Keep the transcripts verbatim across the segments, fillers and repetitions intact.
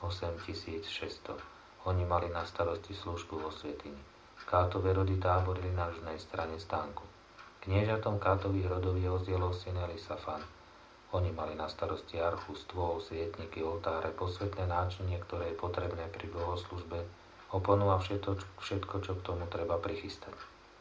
osemtisícšesťsto. Oni mali na starosti službu vo svätyni. Kátové rody táborili na južnej strane stánku. Kniežatom Kátových rodov je Ozdielov syn Elisafan. Oni mali na starosti archu, stôl, svietniky, oltáre, posvätné náčinie, ktoré je potrebné pri bohoslužbe, oponu a všetko, všetko, čo k tomu treba prichystať.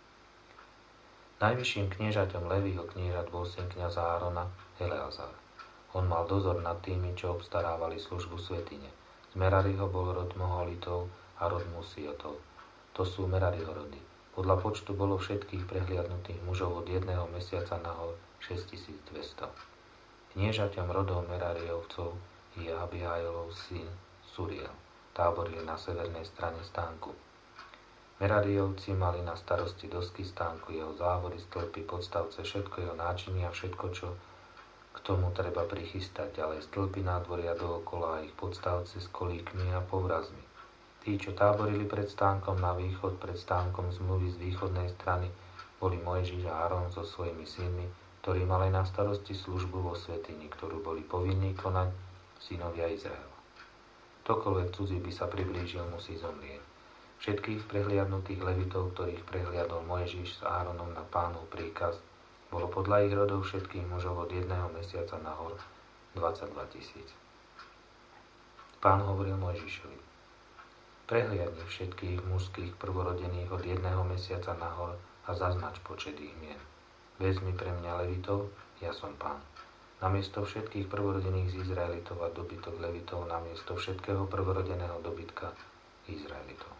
Najvyšším kniežaťom Levího kniežat bol syn kňaza Árona, Eleazar. On mal dozor nad tými, čo obstarávali službu svätyne. Z Merariho bol rod Moholitov a rod Musiotov. To sú Merariho rody. Podľa počtu bolo všetkých prehliadnutých mužov od jedného mesiaca nahor šesťtisícdvesto. Kniežaťom rodov Merariovcov je Abihailov syn Suriel. Táborili na severnej strane stánku. Merariovci mali na starosti dosky stánku, jeho závory, stĺpy, podstavce, všetko jeho náčinie a všetko, čo k tomu treba prichystať, ďalej stĺpy nádvoria dookola a ich podstavce s kolíkmi a povrazmi. Tí, čo táborili pred stánkom na východ, pred stánkom zmluvy z východnej strany, boli Mojžiš a Áron so svojimi synmi, ktorí mali na starosti službu vo svätyni, ktorú boli povinní konať synovia Izraela. Ktokoľvek cudzí by sa priblížil, musí zomrieť. Všetkých prehliadnutých levitov, ktorých prehliadol Mojžiš s Áronom na Pánov príkaz, bolo podľa ich rodov všetkých mužov od jedného mesiaca nahor dvadsaťdva tisíc. Pán hovoril Mojžišovi: prehliadni všetkých mužských prvorodených od jedného mesiaca nahor a zaznač počet ich mien. Vezmi pre mňa levitov, ja som Pán. Namiesto všetkých prvorodených z Izraelitov a dobytok levitov, namiesto všetkého prvorodeného dobytka Izraelitov.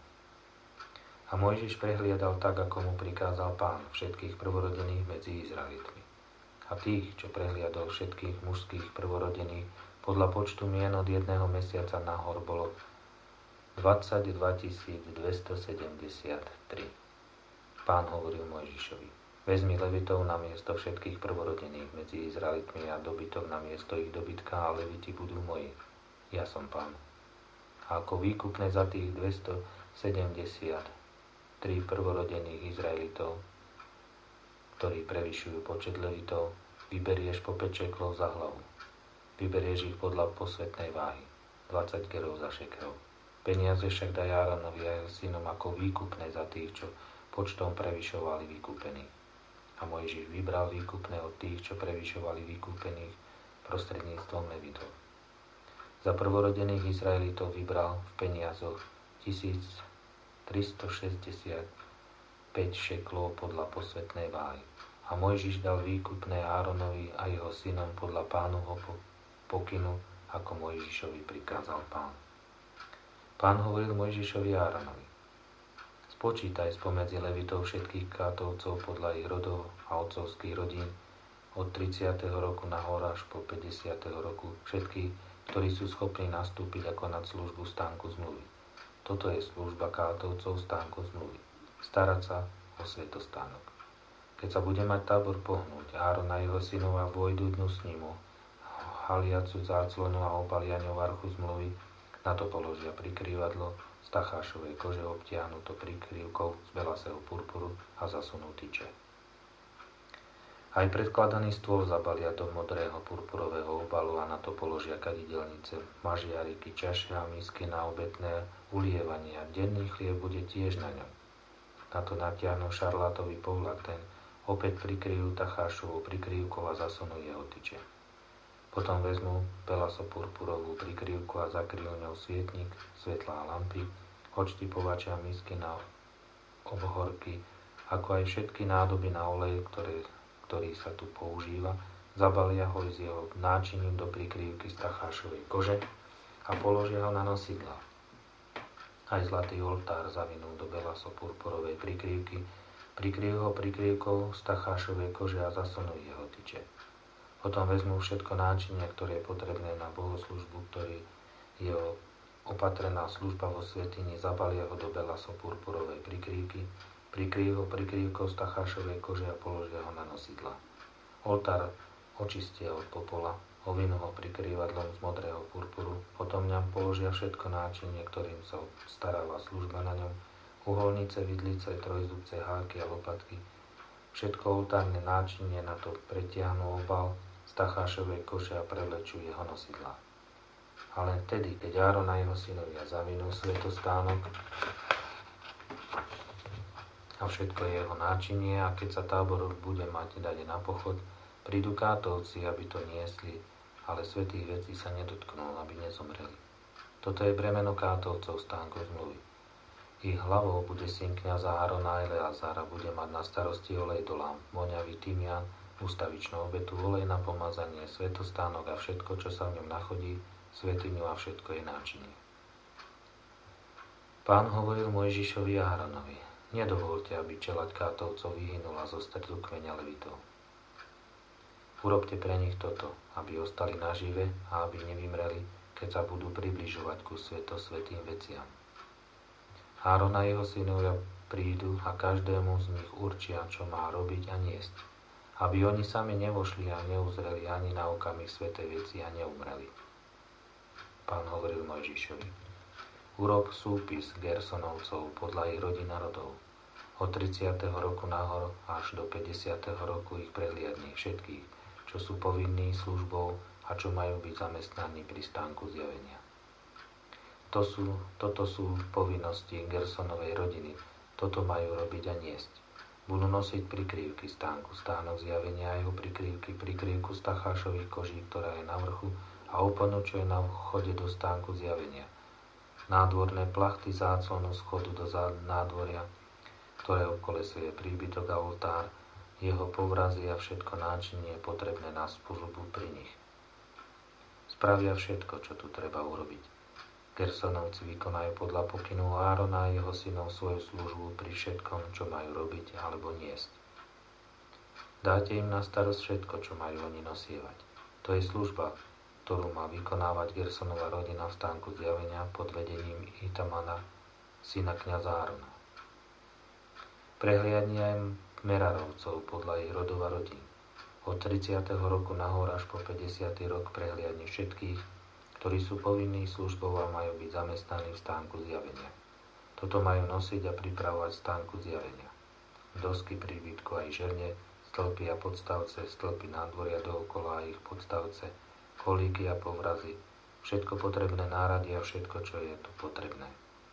A Mojžiš prehliadal tak, ako mu prikázal Pán, všetkých prvorodených medzi Izraelitmi. A tých, čo prehliadol všetkých mužských prvorodených, podľa počtu mien od jedného mesiaca nahor bolo dvadsaťdva tisíc dvestosedemdesiattri. Pán hovoril Mojžišovi: vezmi levitov na miesto všetkých prvorodených medzi Izraelitmi a dobytok na miesto ich dobytka a leviti budú moji. Ja som Pán. A ako výkupné za tých dvestosedemdesiattri prvorodených Izraelitov, ktorí prevyšujú počet levitov, vyberieš po päť šeklov za hlavu. Vyberieš ich podľa posvätnej váhy, dvadsať gerov za šekel. Peniaze však daj Áronovi a jeho synom ako výkupné za tých, čo počtom prevyšovali vykúpených. A Mojžiš vybral výkupné od tých, čo prevyšovali vykúpených prostredníctvom levitov. Za prvorodených Izraelitov vybral v peniazoch tisíctristošesťdesiatpäť šeklov podľa posvätnej váhy. A Mojžiš dal výkupné Áronovi a jeho synom podľa Pánovho pokynu, ako Mojžišovi prikázal Pán. Pán hovoril Mojžišovi a Áronovi: spočítaj spomedzi levitov všetkých kátovcov podľa ich rodov a otcovských rodín od tridsiateho roku nahor až po päťdesiateho roku všetkých, ktorí sú schopní nastúpiť a konať službu stánku zmluvy. Toto je služba kátovcov stánku zmluvy. Starať sa o svätostánok. Keď sa bude mať tábor pohnúť, Áron a jeho synovia vojdu dnu s ním, haliacu záclonu a obalia ňou archu zmluvy, na to položia prikrývadlo z tachášovej kože obtiahnuto prikrývkou z belasého purpuru a zasunú tyče. Aj predkladaný stôl zabalia do modrého purpurového obalu a na to položia kadidelnice, mažiariky, čaše a misky na obetné ulievanie a denný chlieb bude tiež na ňom. Na to natiahnu šarlátový povlak, ten opäť prikryjú tachášovou prikrývkou a zasunú jeho tyče. Potom vezmú belasopurpurovú prikrývku a zakryjú ňou svietnik, svetlá lampy, odštipovače a misky na obhorky, ako aj všetky nádoby na olej, ktoré ktorý sa tu používa, zabalia ho s jeho náčiním do prikrývky z tachášovej kože a položia ho na nosidlá. Aj zlatý oltár zavinú do belasopurpurovej prikrývky, prikryjú ho prikrývkou z tachášovej kože a zasunú jeho tyče. Potom vezmú všetko náčinie, ktoré je potrebné na bohoslužbu, ktorý je opatrená služba vo svätyni, zabalia ho do belasopurpurovej prikrývky, prikryjú ho prikrývkou z tachášovej kože a položia ho na nosidla. Oltár očistia od popola, ovinú ho prikrývadlom z modrého purpuru, potom ňam položia všetko náčinie, ktorým sa staráva služba na ňom, uholnice, vidlice, trojzubce, háky a lopatky. Všetko oltárne náčinie na to pretiahnu obal z tachášovej kože a prevlečú jeho nosidlá. ale vtedy, keď Áron a jeho synovia zavinú svätostánok a všetko jeho náčinie, a keď sa tábor bude mať dať na pochod, prídu kátovci, aby to niesli, ale svätých vecí sa nedotknú, aby nezomreli. Toto je bremeno kátovcov stánku zmluvy. Ich hlavou bude syn kňaza Árona Eleazar a bude mať na starosti olej do lám, voňavý tymián, ustavičnú obetu, olej na pomazanie, svätostánok a všetko, čo sa v ňom nachodí, svätyňu a všetko je náčinie. Pán hovoril Mojžišovi a Áronovi: nedovoľte, aby čeľaď kátovcov vyhynula zo stredu kmeňa Levitov. Urobte pre nich toto, aby ostali nažive a aby nevymreli, keď sa budú približovať ku svätosvätým veciam. Áron a jeho synovia prídu a každému z nich určia, čo má robiť a niesť, aby oni sami nevošli a neuzreli ani na okamih svätej veci a neumreli. Pán hovoril Mojžišovi: urob súpis Gersonovcov podľa ich rodín a rodov. Od tridsiateho roku nahor až do päťdesiateho roku ich prehliadni všetkých, čo sú povinní službou a čo majú byť zamestnaní pri stánku zjavenia. To sú, toto sú povinnosti Gersonovej rodiny, toto majú robiť a niesť. Budú nosiť prikrývky stánku, stánok zjavenia a jeho prikrývky, prikrývku stachášových koží, ktorá je na vrchu, a úplnú, čo je na vchode do stánku zjavenia. Nádvorné plachty záclonu schodu do nádvoria, ktoré obkolesuje príbytok a oltár, jeho povrazy a všetko náčinie potrebné na službu pri nich. Spravia všetko, čo tu treba urobiť. Gersonovci vykonajú podľa pokynu Árona a jeho synov svoju službu pri všetkom, čo majú robiť alebo niesť. Dáte im na starosť všetko, čo majú oni nosievať. To je služba, ktorú má vykonávať Gersonova rodina v stánku zjavenia pod vedením Itamana, syna kňaza Árona. Prehliadni aj Merarovcov podľa ich rodov a rodín. Od tridsiateho roku nahor až po päťdesiaty rok prehliadni všetkých, ktorí sú povinní službou a majú byť zamestnaní v stánku zjavenia. Toto majú nosiť a pripravovať v stánku zjavenia. Dosky príbytku aj žerne, stĺpy a podstavce, stĺpy nádvoria dookola a ich podstavce, kolíky a povrazy, všetko potrebné nárady a všetko, čo je tu potrebné.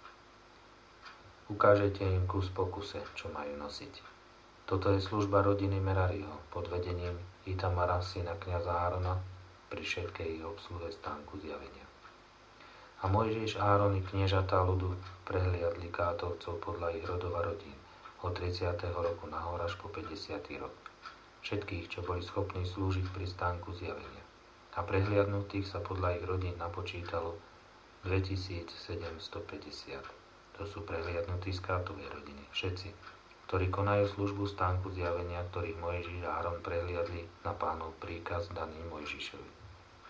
Ukážete im kus po kuse, čo majú nosiť. Toto je služba rodiny Merariho pod vedením Itamara, syna kňaza Árona, pri všetkej ich obsluhe stánku zjavenia. A Mojžiš, Áron i kniežatá ľudu prehliadli kátovcov podľa ich rodov a rodín od tridsiateho roku nahor až po päťdesiaty rok. Všetkých, čo boli schopní slúžiť pri stánku zjavenia. A prehliadnutých sa podľa ich rodín napočítalo dvetisícsedemstopäťdesiat. To sú prehliadnutí z kátovej rodiny. Všetci, ktorí konajú službu stánku zjavenia, ktorých Mojžiš a Áron prehliadli na Pánov príkaz daný Mojžišovi.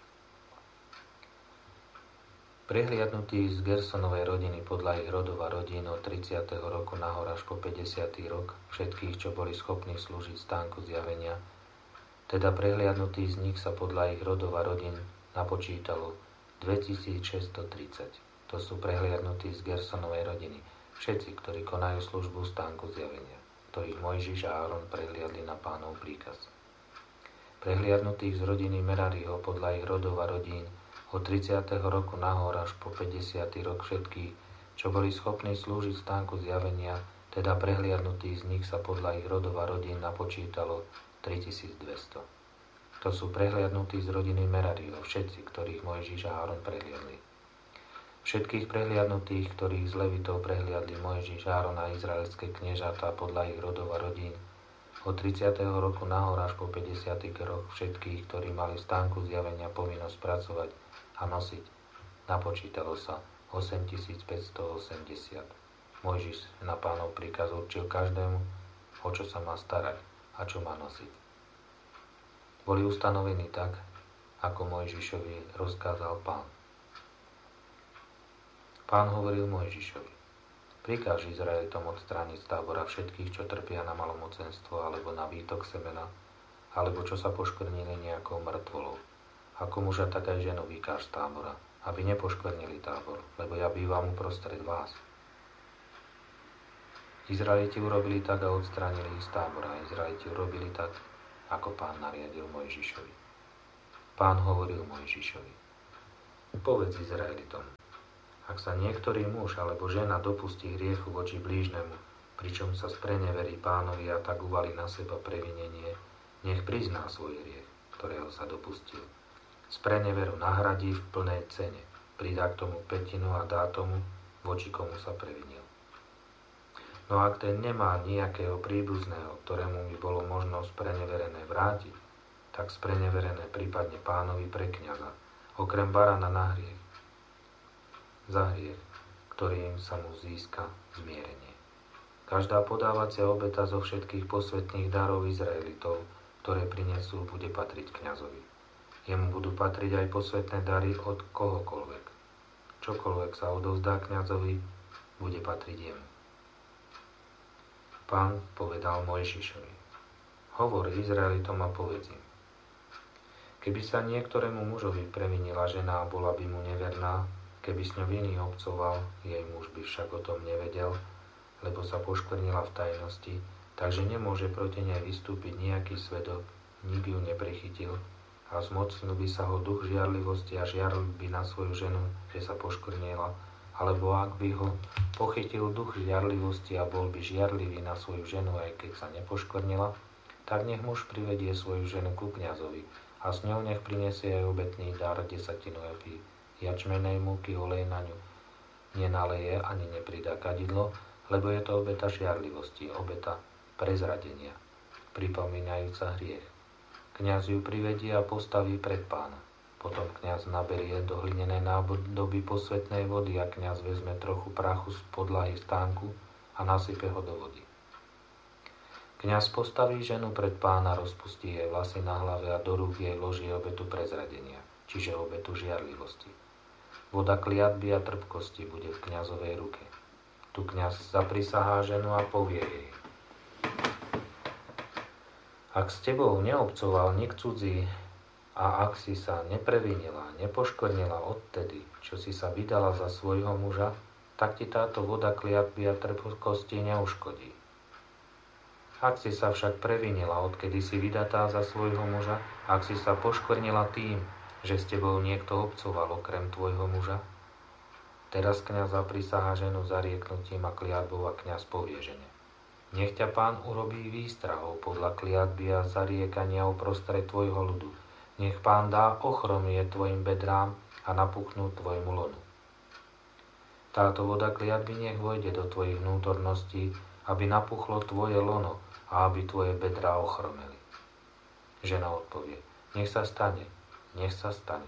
Prehliadnutí z Gersonovej rodiny podľa ich rodov a rodín od tridsiateho roku nahor až po päťdesiaty rok, všetkých, čo boli schopní slúžiť stánku zjavenia, teda prehliadnutí z nich sa podľa ich rodov a rodín napočítalo dvetisícšesťstotridsať. To sú prehliadnutí z Gersonovej rodiny, všetci, ktorí konajú službu stánku zjavenia, ktorých Mojžiš a Áron prehliadli na Pánov príkaz. Prehliadnutých z rodiny Merariho podľa ich rodov a rodín od tridsiateho roku nahor až po päťdesiaty rok všetkých, čo boli schopní slúžiť stánku zjavenia, teda prehliadnutí z nich sa podľa ich rodov a rodín napočítalo tritisícdvesto. To sú prehliadnutí z rodiny Merariho, všetci, ktorých Mojžiš a Áron prehliadli. Všetkých prehliadnutých, ktorých z Levitov prehliadli Mojžiš, Áron a izraelské kniežatá podľa ich rodov a rodín, od tridsiateho roku nahor až po päťdesiaty rok všetkých, ktorí mali v stánku zjavenia povinnosť pracovať a nosiť, napočítalo sa osemtisícpäťstoosemdesiat. Mojžiš na Pánov príkaz určil každému, o čo sa má starať a čo má nosiť. Boli ustanovení tak, ako Mojžišovi rozkázal Pán. Pán hovoril Mojžišovi: prikáž Izraelitom odstrániť z tábora všetkých, čo trpia na malomocenstvo alebo na výtok semena, alebo čo sa poškvrnili nejakou mŕtvolou. Ako muža, tak aj ženu vykáž z tábora, aby nepoškvrnili tábor, lebo ja bývam uprostred vás. Izraeliti urobili tak a odstránili ich z tábora. Izraeliti urobili tak, ako Pán nariadil Mojžišovi. Pán hovoril Mojžišovi: Povedz Izraelitom, ak sa niektorý muž alebo žena dopustí hriechu voči blížnemu, pričom sa spreneverí Pánovi a tak uvalí na seba previnenie, nech prizná svoj hriech, ktorého sa dopustil. Spreneveru nahradí v plnej cene, pridá k tomu pätinu a dá tomu, voči komu sa previnil. No ak ten nemá nejakého príbuzného, ktorému by bolo možno spreneverené vrátiť, tak spreneverené prípadne Pánovi pre kňaza, okrem barana na hriech, za hriech, ktorým sa mu získa zmierenie. Každá podávacia obeta zo všetkých posvätných darov Izraelitov, ktoré prinesú, bude patriť kňazovi. Jemu budú patriť aj posvätné dary od kohokoľvek. Čokoľvek sa odovzdá kňazovi, bude patriť jemu. Pán povedal Mojžišovi: Hovor Izraelitom a povedz im: Keby sa niektorému mužovi previnila žena a bola by mu neverná, keby s ňou iný obcoval, jej muž by však o tom nevedel, lebo sa poškvrnila v tajnosti, takže nemôže proti nej vystúpiť nejaký svedok, nik ju neprichytil a zmocnil by sa ho duch žiarlivosti a žiarl by na svoju ženu, že sa poškvrnila, alebo ak by ho pochytil duch žiarlivosti a bol by žiarlivý na svoju ženu, aj keď sa nepoškvrnila, tak nech muž privedie svoju ženu ku kňazovi a s ňou nech prinesie aj obetný dar desatinu epy jačmenej múky, olej na ňu nenaleje ani nepridá kadidlo, lebo je to obeta žiarlivosti, obeta prezradenia, pripomínajúca hriech. Kňaz ju privedie a postaví pred Pána. Potom kňaz naberie do hlinenej nádoby posvätnej vody a kňaz vezme trochu prachu z podlahy stánku a nasype ho do vody. Kňaz postaví ženu pred Pána, rozpustí jej vlasy na hlave a do rúk jej vloží obetu prezradenia, čiže obetu žiarlivosti. Voda kliatby a trpkosti bude v kňazovej ruke. Tu kňaz zaprisahá ženu a povie jej: Ak s tebou neobcoval nik cudzí a ak si sa neprevinila, nepoškvrnila odtedy, čo si sa vydala za svojho muža, tak ti táto voda kliatby a trpkosti neuškodí. Ak si sa však previnila, odkedy si vydatá za svojho muža, ak si sa poškvrnila tým, že s tebou niekto obcoval okrem tvojho muža, teraz kňaz zaprisahá ženu zarieknutím a kliatbou a kňaz povie žene: Nech ťa Pán urobí výstrahou podľa kliatby a zariekania uprostred tvojho ľudu. Nech Pán dá ochromie tvojim bedrám a napuchnú tvojmu lonu. Táto voda kliatby nech vojde do tvojich vnútorností, aby napuchlo tvoje lono a aby tvoje bedrá ochromeli. Žena odpovie: Nech sa stane, nech sa stane.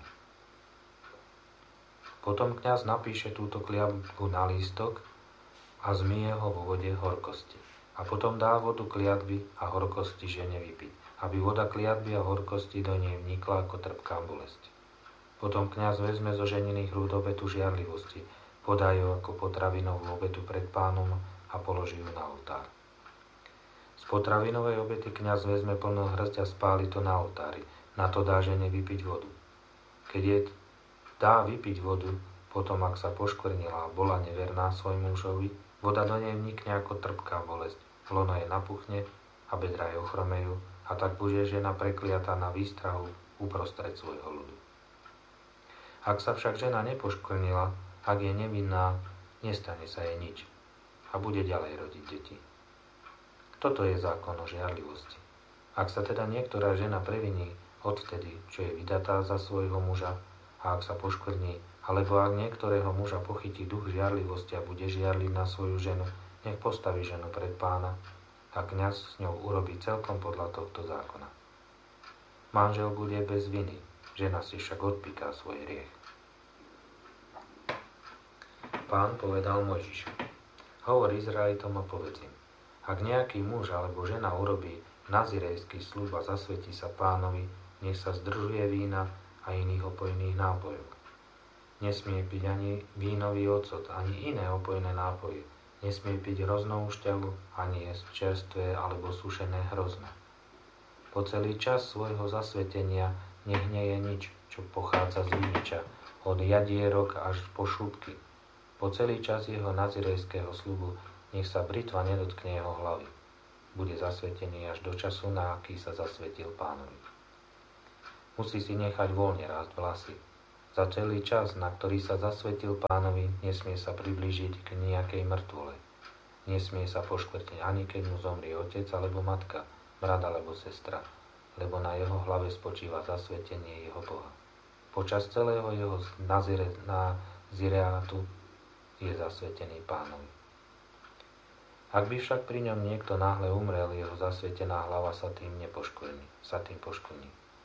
Potom kňaz napíše túto kliatbu na lístok a zmije ho vo vode horkosti. A potom dá vodu kliatby a horkosti žene vypiť, aby voda kliatby a horkosti do nej vnikla ako trpká bolesť. Potom kňaz vezme zo ženiných rúd obetu žiarlivosti, podá ju ako potravinovú obetu pred Pánom a položí ju na oltár. Z potravinovej obety kňaz vezme plnú hrst a spáli to na oltári. Na to dá žene vypiť vodu. Keď jej dá vypiť vodu, potom ak sa poškvrnila a bola neverná svojmu mužovi, voda do nej vnikne ako trpká bolesť, lono jej napuchne a bedrá jej ochromejú a tak bude žena prekliatá na výstrahu uprostred svojho ľudu. Ak sa však žena nepoškvrnila, ak je nevinná, nestane sa jej nič a bude ďalej rodiť deti. Toto je zákon o žiarlivosti. Ak sa teda niektorá žena previní odvtedy, čo je vydatá za svojho muža, a ak sa poškvrní, alebo ak niektorého muža pochytí duch žiarlivosti a bude žiarliť na svoju ženu, nech postaví ženu pred Pána a kňaz s ňou urobí celkom podľa tohto zákona. Manžel bude bez viny, žena si však odpíká svoj hriech. Pán povedal Mojžišovi: Hovor Izraelitom a povedz im: Ak nejaký muž alebo žena urobí nazirejský sľub a zasvetí sa Pánovi, nech sa zdržuje vína a iných opojných nápojov. Nesmie piť ani vínový ocot, ani iné opojné nápoje. Nesmie piť hroznovú šťavu, ani jesť čerstvé alebo sušené hrozné. Po celý čas svojho zasvetenia nech nie je nič, čo pochádza z viniča, od jadierok až po šúbky. Po celý čas jeho nazirejského sľubu nech sa britva nedotkne jeho hlavy. Bude zasvetený až do času, na aký sa zasvetil Pánovi. Musí si nechať voľne rásť vlasy. Za celý čas, na ktorý sa zasvetil Pánovi, nesmie sa priblížiť k nejakej mŕtvole. Nesmie sa poškvrtiť ani keď mu zomrie otec alebo matka, brat alebo sestra, lebo na jeho hlave spočíva zasvetenie jeho Boha. Počas celého jeho nazire, nazireátu je zasvetený Pánovi. Ak by však pri ňom niekto náhle umrel, jeho zasvetená hlava sa tým nepoškvrní, sa tým poškvrní.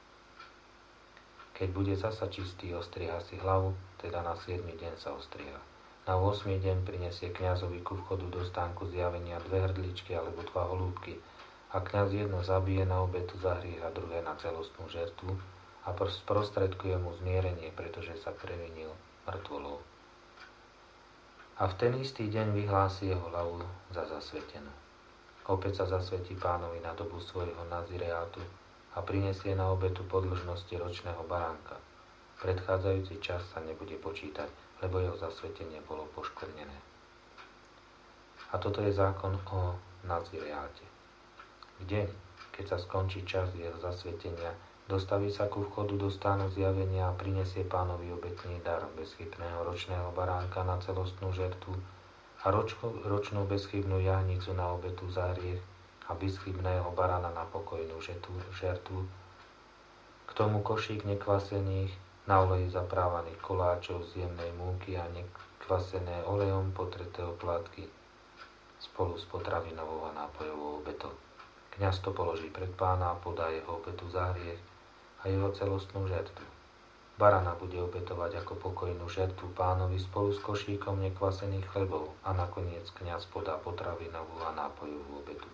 Keď bude zasa čistý, ostriha si hlavu, teda na siedmy deň sa ostriha. Na ôsmy deň prinesie kňazovi ku vchodu do stánku zjavenia dve hrdličky alebo dva holúbky a kňaz jedno zabije na obetu za hriech a druhé na celostnú žertvu a sprostredkuje mu zmierenie, pretože sa previnil mŕtvolou. A v ten istý deň vyhlási jeho hlavu za zasvetenú. Opäť sa zasvetí Pánovi na dobu svojho nazireátu a prinesie na obetu podĺžnosti ročného baránka. Predchádzajúci čas sa nebude počítať, lebo jeho zasvetenie bolo poškvrnené. A toto je zákon o nazireáte. V deň, keď sa skončí čas jeho zasvetenia, dostaví sa ku vchodu do stánu zjavenia a prinesie Pánovi obetný dar bezchybného ročného baránka na celostnú žertvu a ročko, ročnú bezchybnú jahnicu na obetu za hriech a bezchybného barana na pokojnú žertvu. K tomu košík nekvasených, na oleji zaprávaných koláčov z jemnej múky a nekvasené olejom potreté oplátky spolu s potravinovou a nápojovou obetou. Kňaz to položí pred Pána a podá jeho obetu za hriech a jeho celostnú žertvu. Barana bude obetovať ako pokojnú žertvu Pánovi spolu s košíkom nekvasených chlebov a nakoniec kňaz podá potravinovú a nápojovú obetu.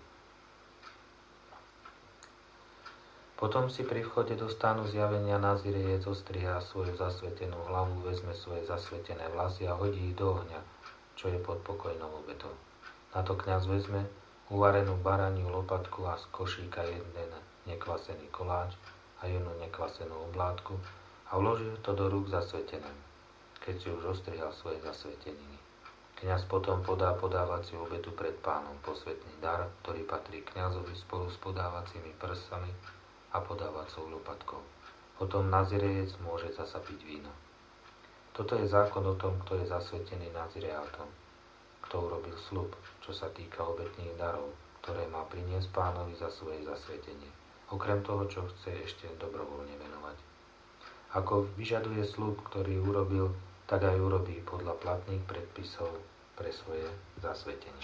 Potom si pri vchode do stánu zjavenia nazirejec ostrihá svoju zasvetenú hlavu, vezme svoje zasvetené vlasy a hodí ich do ohňa, čo je pod pokojnou obetou. Na to kňaz vezme uvarenú baraniu lopatku a z košíka jeden nekvasený koláč a jednu nekvasenú oblátku a vloží to do rúk zasveteným, keď si už ostrihal svoje zasveteniny. Kňaz potom podá podávaciu obetu pred Pánom, posvätný dar, ktorý patrí kňazovi spolu s podávacími prsami a podávacou lopatkou. Potom nazirejec môže zasa piť víno. Toto je zákon o tom, kto je zasvetený nazireátom, kto urobil sľub, čo sa týka obetných darov, ktoré má priniesť Pánovi za svoje zasvetenie, okrem toho, čo chce ešte dobrovoľne venovať. Ako vyžaduje sľub, ktorý urobil, tak aj urobí podľa platných predpisov pre svoje zasvetenie.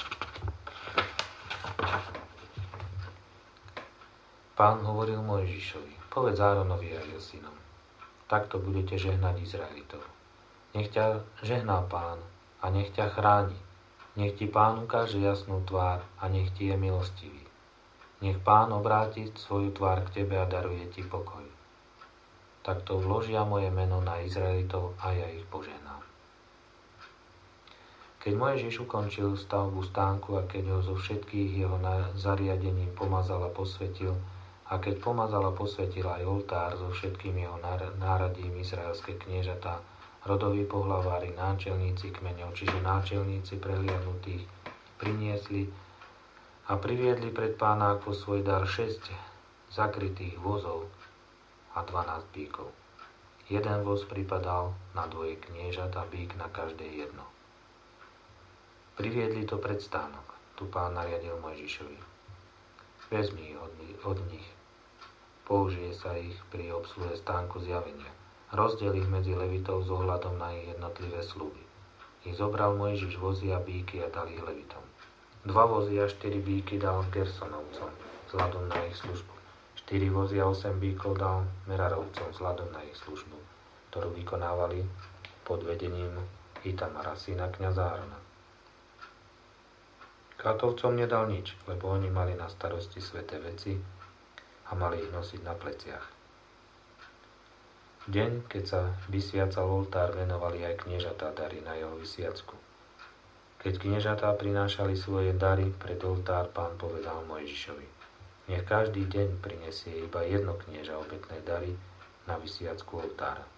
Pán hovoril Mojžišovi: povedz Áronovi a jeho synom, takto budete žehnať Izraelitov. Nech ťa žehná Pán a nech ťa chráni. Nech ti Pán ukáže jasnú tvár a nech ti je milostivý. Nech Pán obráti svoju tvár k tebe a daruje ti pokoj. Takto vložia moje meno na Izraelitov a ja ich požehnám. Keď Mojžiš ukončil stavbu stánku a keď ho zo všetkých jeho zariadením pomazal a posvetil, a keď pomazal a posvetil aj oltár so všetkým jeho náradím izraelské kniežatá, rodoví pohlavári, náčelníci kmeňov, čiže náčelníci prehliadnutých, priniesli a priviedli pred Pána ako svoj dar šesť zakrytých vozov a dvanásť bíkov. Jeden voz pripadal na dvoje kniežat a bík na každé jedno. Priviedli to pred stánok. Tu Pán nariadil Mojžišovi: vezmi ich od, od nich. Použije sa ich pri obsluhe stánku zjavenia. Rozdiel ich medzi levitov s ohľadom na ich jednotlivé sľuby. Ich zobral Mojžiš vozy a bíky a dal ich levitom. Dva vozy a štyri bíky dal Gersonovcom vzhľadom na ich službu. Štyri vozy a osem bíkov dal Merarovcom vzhľadom na ich službu, ktorú vykonávali pod vedením Itamara, syna kňaza Árona. Kátovcom nedal nič, lebo oni mali na starosti sväté veci a mali ich nosiť na pleciach. V deň, keď sa vysviacal oltár, venovali aj kniežatá dary na jeho vysviacku. Keď kniežatá prinášali svoje dary pred oltár, Pán povedal Mojžišovi: nech každý deň prinesie iba jedno knieža obetné dary na vysviacku oltára.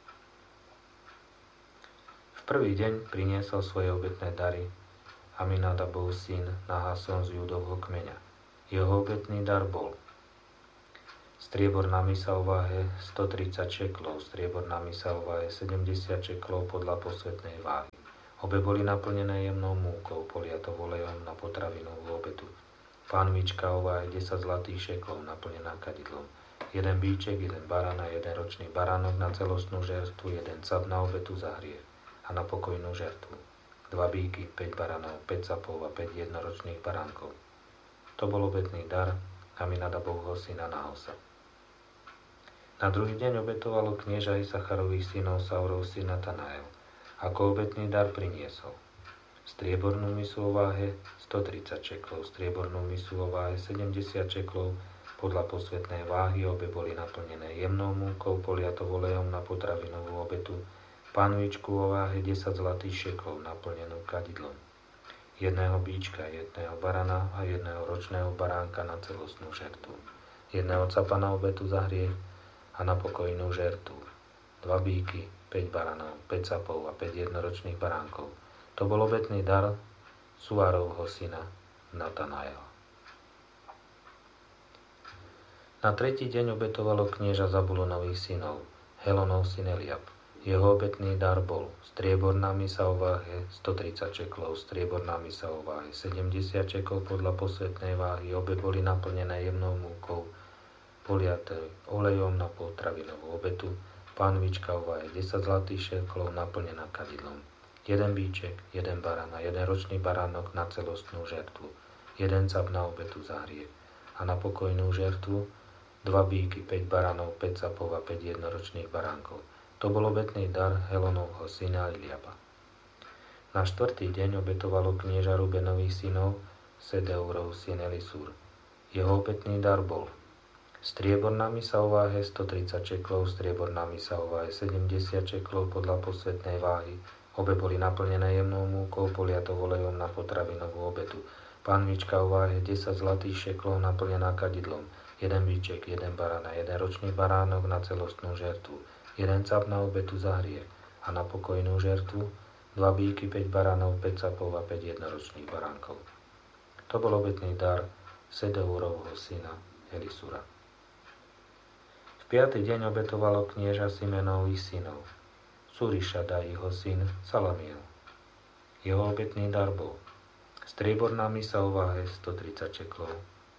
V prvý deň priniesol svoje obetné dary Aminadabov syn Nahason z Judovho kmeňa. Jeho obetný dar bol Strieborná mysa o váhe stotridsať šeklov, strieborná mysa o váhe sedemdesiat šeklov podľa posvätnej váhy. Obe boli naplnené jemnou múkou, poliatou olejom na potravinovú obetu. Pánvička o váhe desať zlatých šeklov, naplnená kadidlom. Jeden bíček, jeden barán a jeden ročný baránok na celostnú žertvu, jeden cap na obetu za hriech a na pokojnú žertvu. Dva bíky, päť baránov, päť capov a päť jednoročných baránkov. To bol obetný dar Aminadabovho syna Nahosa. Na druhý deň obetovalo knieža Isacharových synov Saurov syn Natanael. Ako obetný dar priniesol striebornú mysu o váhe stotridsať šeklov, striebornú mysu o váhe sedemdesiat šeklov podľa posvätnej váhy, obe boli naplnené jemnou múkou, poliatou olejom na potravinovú obetu, panvičku o váhe desať zlatých šeklov, naplnenú kadidlom, jedného bíčka, jedného barana a jedného ročného baránka na celostnú žertvu, jedného capa na obetu za hriech a na pokojnú žertvu, dva bíky, päť baranov, päť capov a päť jednoročných baránkov. To bol obetný dar Suárovho syna Natanaela. Na tretí deň obetovalo knieža Zabulonových synov, Helonov syn Eliab. Jeho obetný dar bol strieborná mysa o váhe stotridsať šeklov, strieborná mysa o váhe sedemdesiat šeklov podľa posvätnej váhy, obe boli naplnené jemnou múkou, poliaté olejom na potravinovú obetu, pánvička o váhe desať zlatých šeklov, naplnená kadidlom, jeden bíček, jeden barán a jeden ročný baránok na celostnú žertvu, jeden cap na obetu za hriech a na pokojnú žertvu, dva bíky, päť baránov, päť capov a päť jednoročných baránkov. To bol obetný dar Helonovho syna Eliaba. Na štvrtý deň obetovalo knieža Rubenových synov Sedeurov syn Elisúr. Jeho obetný dar bol strieborná mysa o váhe stotridsať šeklov, strieborná mysa o váhe sedemdesiat šeklov podľa posvätnej váhy. Obe boli naplnené jemnou múkou, poliatou olejom na potravinovú obetu. Pánvička o váhe desať zlatých šeklov, naplnená kadidlom, jeden bíček, jeden barán a jeden ročný baránok na celostnú žertvu, jeden cap na obetu za hriech a na pokojnú žertvu, dva bíky, päť baránov, päť capov a päť jednoročných baránkov. To bol obetný dar Sedeurovho syna Elisura. V piaty deň obetovalo knieža Simenových synov, Surišada jeho syn Salamiel. Jeho obetný dar bol strieborná mysa o váhe stotridsať šeklov,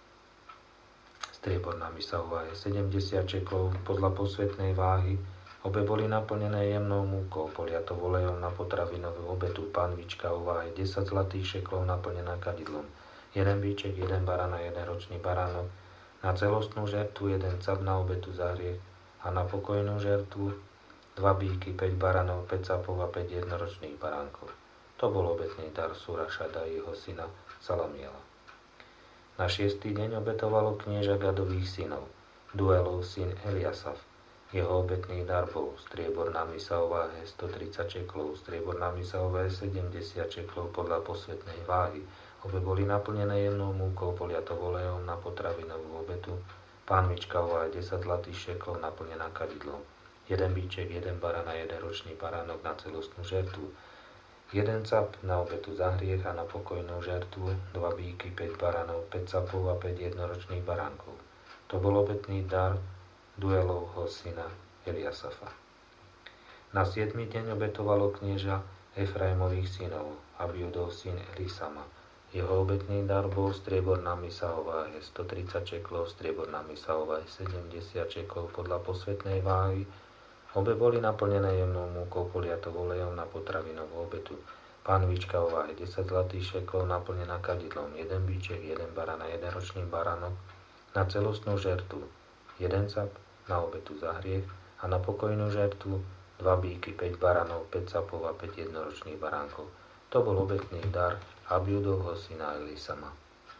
strieborná mysa o váhe sedemdesiat šeklov podľa posvätnej váhy, obe boli naplnené jemnou múkou, poliatou olejom na potravinovú obetu, pánvička o váhe desať zlatých šeklov, naplnená kadidlom, jeden bíček, jeden barán a jeden ročný baránok, na celostnú žertvu, jeden cap na obetu za hriech a na pokojnú žertvu, dva bíky, päť baranov, päť capov a päť jednoročných baránkov. To bol obetný dar Surašada jeho syna Salamiela. Na šiestý deň obetovalo knieža Gadových synov, Duelov syn Eliasaf. Jeho obetný dar bol strieborná mysa o váhe stotridsať šeklov, strieborná mysa o váhe sedemdesiat šeklov podľa posvätnej váhy. Obe boli naplnené jemnou múkou, poliatou olejom na potravinovú obetu, pánvička o váhe desať zlatých šeklov, naplnená kadidlom, jeden bíček, jeden barán a jeden ročný baránok na celostnú žertvu, jeden cap na obetu za hriech a na pokojnú žertvu, dva bíky, päť baránov, päť capov a päť jednoročných baránkov. To bol obetný dar Duelovho syna Eliasafa. Na siedmy deň obetovalo knieža Efraimových synov, Abiudov syn Elisama. Jeho obetný dar bol strieborná mysa o váhe stotridsať šeklov, strieborná mysa o váhe sedemdesiat šeklov podľa posvätnej váhy. Obe boli naplnené jemnou múkou, poliatou olejom na potravinovú obetu. Pánvička o váhe desať zlatých šeklov, naplnená kadidlom, jeden bíček, jeden barán a jeden ročný baránok na celostnú žertvu, jeden cap na obetu za hriech a na pokojnú žertvu, dva bíky, päť baranov, päť capov a päť jednoročných baránkov. To bol obetný dar Abiudovho syna Elisama.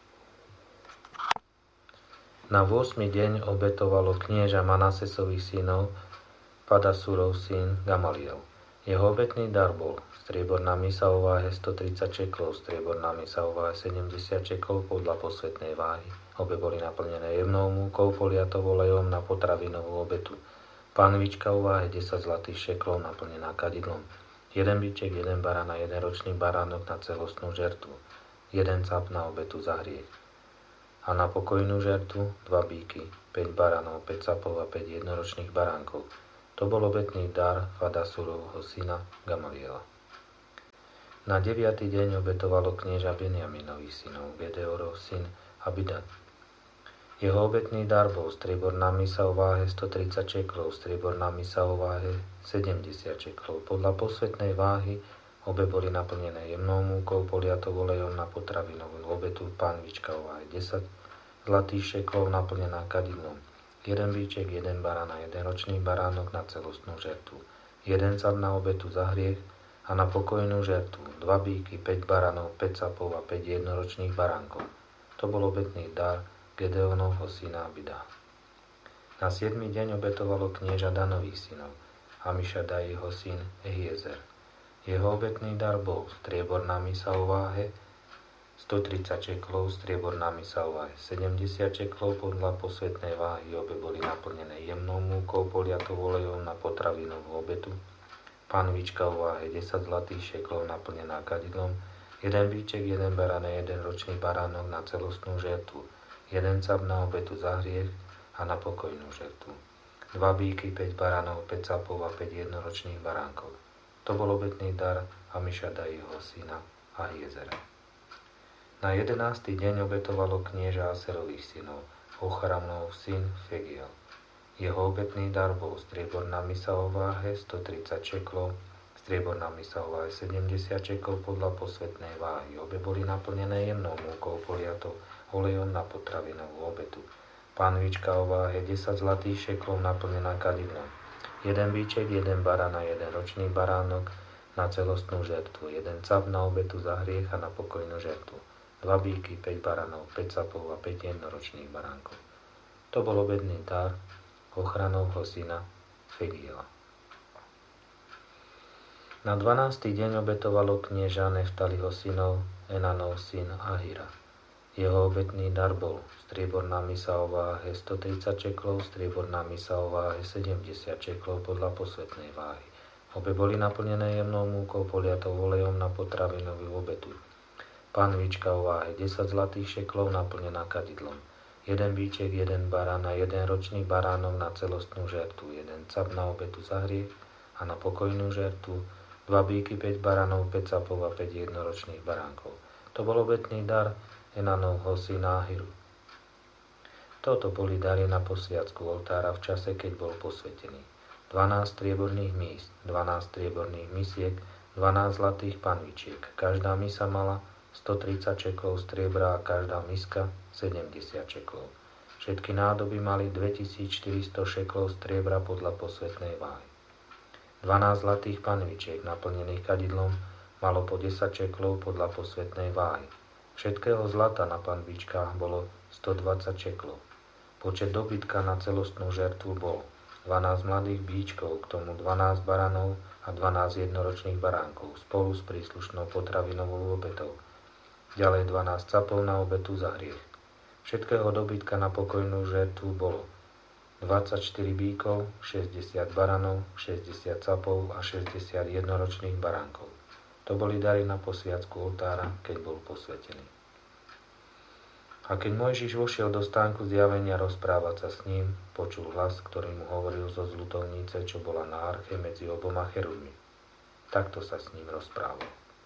Na ôsmy deň obetovalo knieža Manasesových synov Padasurov syn Gamaliel. Jeho obetný dar bol strieborná mysa o váhe stotridsať šeklov, strieborná mysa o váhe sedemdesiat šeklov podľa posvätnej váhy. Obe boli naplnené jemnou múkou, poliatou olejom na potravinovú obetu. Pánvička o váhe desať zlatých šeklov, naplnená kadidlom, jeden bíček, jeden barán a jeden ročný baránok na celostnú žertvu, jeden cap na obetu za hriech a na pokojnú žertu dva bíky, päť baranov, päť capov a päť jednoročných baránkov. To bol obetný dar Fadasurovho syna Gamaliela. Na deviaty deň obetovalo knieža Benjaminových synov, Gedeorov syn Abidan. Jeho obetný dar bol strieborná misa o váhe stotridsať čeklov, strieborná misa o váhe sedemdesiat čeklov. Podľa posvetnej váhy obe boli naplnené jemnou múkou, poliatou olejom na potravinovú obetu, pánvička o váhe desať zlatých šeklov naplnená kadidlom. Jeden bíček, jeden barán a jeden ročný baránok na celostnú žertvu. Jeden cap na obetu za hriech a na pokojnú žertvu. Dva bíky, päť baranov, päť capov a päť jednoročných baránkov. To bol obetný dar Gedeonovho syna Abida. Na siedmy deň obetovalo knieža Danových synov, Amišadaj jeho syn Ehiezer. Jeho obetný dar bol strieborná misa o váhe stotridsať čeklov, strieborná misa o váhe sedemdesiat čeklov, podľa posvetnej váhy obe boli naplnené jemnou múkou, poliatou olejom na potravinovú obetu, panvička o váhe desať zlatých šeklov naplnená kadidlom, jeden bíček, jeden barán a jeden ročný baránok na celostnú žertvu, jeden cap na obetu za hriech a na pokojnú žertvu, dva bíky, päť baránov, päť capov a päť jednoročných baránkov. To bol obetný dar Amišadajho syna Ahiezera. Na jedenásty deň obetovalo knieža Aserových synov, Ochramnov syn Fegiel. Jeho obetný dar bol strieborná misa o váhe stotridsať čeklov, strieborná misa o váhe sedemdesiat čeklov podľa posvetnej váhy. Obe boli naplnené jemnou múkou, poliatou olejom na potravinovú obetu. Pánvička o váhe desať zlatých šeklov naplnená kadidlom. Jeden bíček, jeden barán a jeden ročný baránok na celostnú žertvu. Jeden cap na obetu za hriech a na pokojnú žertvu. Dva bíky, päť baranov, päť capov a päť jednoročných baránkov. To bol obetný dar Ochranovho syna Fegiela. Na dvanásty deň obetovalo knieža Neftaliho synov Enanov syn Ahira. Jeho obetný dar bol strieborná misa o váhe stotridsať čeklov, strieborná misa o váhe sedemdesiat čeklov podľa posvetnej váhy. Obe boli naplnené jemnou múkou, poliatou olejom na potravinovú obetu. Panvička o váhe desať zlatých šeklov naplnená kadidlom. Jeden bíček, jeden barán a jeden ročný baránok na celostnú žertu. Jeden cap na obetu za hriech a na pokojnú žertu. Dva bíky, päť baránov, päť capov a päť jednoročných baránkov. To bol obetný dar Enanovho syna Ahiru. Toto boli dary na posviacku oltára v čase, keď bol posvetený. dvanásť strieborných mís, dvanásť strieborných misiek, dvanásť zlatých panvičiek. Každá misa mala stotridsať čeklov striebra a každá miska sedemdesiat čeklov. Všetky nádoby mali dvetisícštyristo šeklov striebra podľa posvetnej váhy. dvanásť zlatých panvičiek naplnených kadidlom malo po desať čeklov podľa posvetnej váhy. Všetkého zlata na panvičkách bolo stodvadsať čeklov. Počet dobytka na celostnú žertvu bol dvanásť mladých bíčkov, k tomu dvanásť baranov a dvanásť jednoročných baránkov spolu s príslušnou potravinovou obetou. Ďalej dvanásť capov na obetu za hriech. Všetkého dobytka na pokojnú žertvu bolo dvadsaťštyri bíkov, šesťdesiat baranov, šesťdesiat capov a šesťdesiat jednoročných baránkov. To boli dary na posviacku oltára, keď bol posvetený. A keď Mojžiš vošiel do stánku zjavenia rozprávať sa s ním, počul hlas, ktorý mu hovoril zo zľutovnice, čo bola na arche medzi oboma cherubmi. Takto sa s ním rozprával.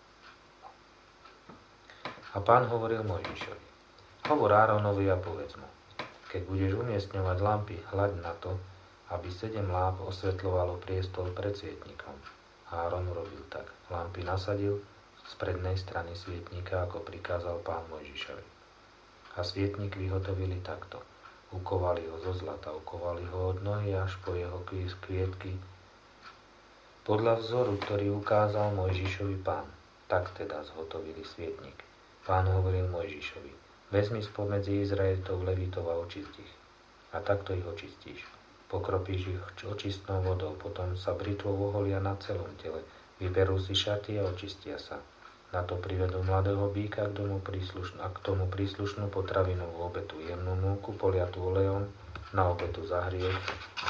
A Pán hovoril Mojžišovi: Hovor Áronovi a povedz mu, keď budeš umiestňovať lampy, hľaď na to, aby sedem láp osvetľovalo priestol pred svietnikom. Áron urobil tak. Lampy nasadil z prednej strany svietnika, ako prikázal Pán Mojžišovi. A svietnik vyhotovili takto. Ukovali ho zo zlata, ukovali ho od nohy až po jeho kvietky, podľa vzoru, ktorý ukázal Mojžišovi Pán. Tak teda zhotovili svietnik. Pán hovoril Mojžišovi: vezmi spomedzi Izraelitov levitov a očistí ich. A takto ich očistíš. Pokropíš ich očistnou vodou, potom sa britvou oholia na celom tele. Vyberú si šaty a očistia sa. Na to privedú mladého býka k tomu príslušnú, a k tomu príslušnú potravinovú obetu, jemnú múku poliatú olejom na obetu za hriech.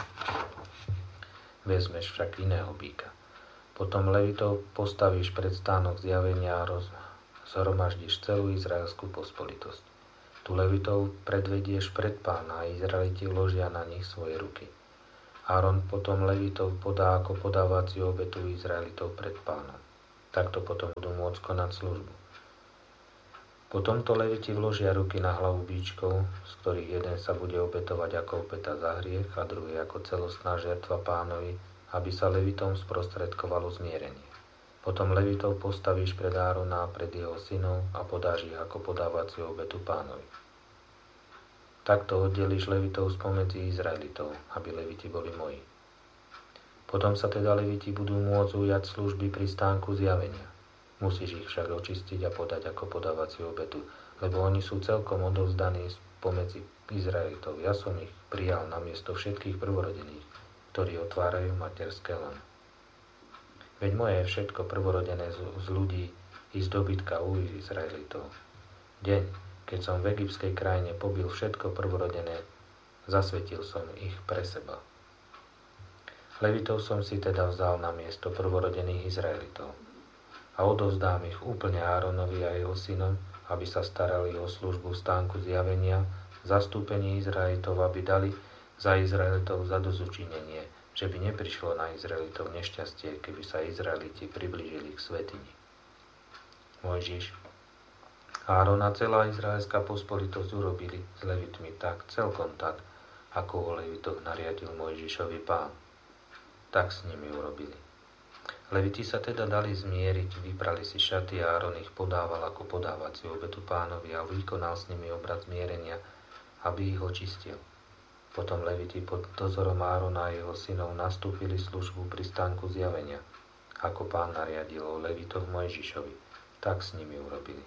Vezmeš však iného býka. Potom levitov postavíš pred stánok zjavenia a roz... zhromaždíš celú izraelskú pospolitosť. Tu levitov predvedieš pred Pána a Izraeliti vložia na nich svoje ruky. Áron potom levitov podá ako podávaciu obetu Izraelitov pred Pánom. Takto potom budú môcť konať službu. Po tomto leviti vložia ruky na hlavu bíčkov, z ktorých jeden sa bude obetovať ako obeta za hriech a druhý ako celostná žertva Pánovi, aby sa levitom sprostredkovalo zmierenie. Potom levitov postavíš pred Árona a pred jeho synov a podáš ich ako podávaciu obetu Pánovi. Takto oddelíš levitov spomedzi Izraelitov, aby leviti boli moji. Potom sa teda leviti budú môcť ujať služby pri stánku zjavenia. Musíš ich však očistiť a podať ako podávaciu obetu, lebo oni sú celkom odovzdaní spomedzi Izraelitov. Ja som ich prijal namiesto všetkých prvorodených, ktorí otvárajú materské lano. Veď moje je všetko prvorodené z, z ľudí i z dobytka u Izraelitov. Deň, keď som v egyptskej krajine pobil všetko prvorodené, zasvetil som ich pre seba. Levitov som si teda vzal na miesto prvorodených Izraelitov a odovzdám ich úplne Áronovi a jeho synom, aby sa starali o službu stánku zjavenia, zastúpenie Izraelitov, aby dali za Izraelitov zadozučinenie, že by neprišlo na Izraelitov nešťastie, keby sa Izraeliti priblížili k svätyni. Mojžiš, Áron a celá izraelská pospolitosť urobili s levitmi tak, celkom tak, ako o levitoch nariadil Mojžišovi Pán. Tak s nimi urobili. Leviti sa teda dali zmieriť, vyprali si šaty a Áron ich podával ako podávaciu obetu Pánovi a vykonal s nimi obrad zmierenia, aby ich očistil. Potom leviti pod dozorom Árona a jeho synov nastúpili službu pri stánku zjavenia, ako Pán nariadil o levitoch Mojžišovi. Tak s nimi urobili.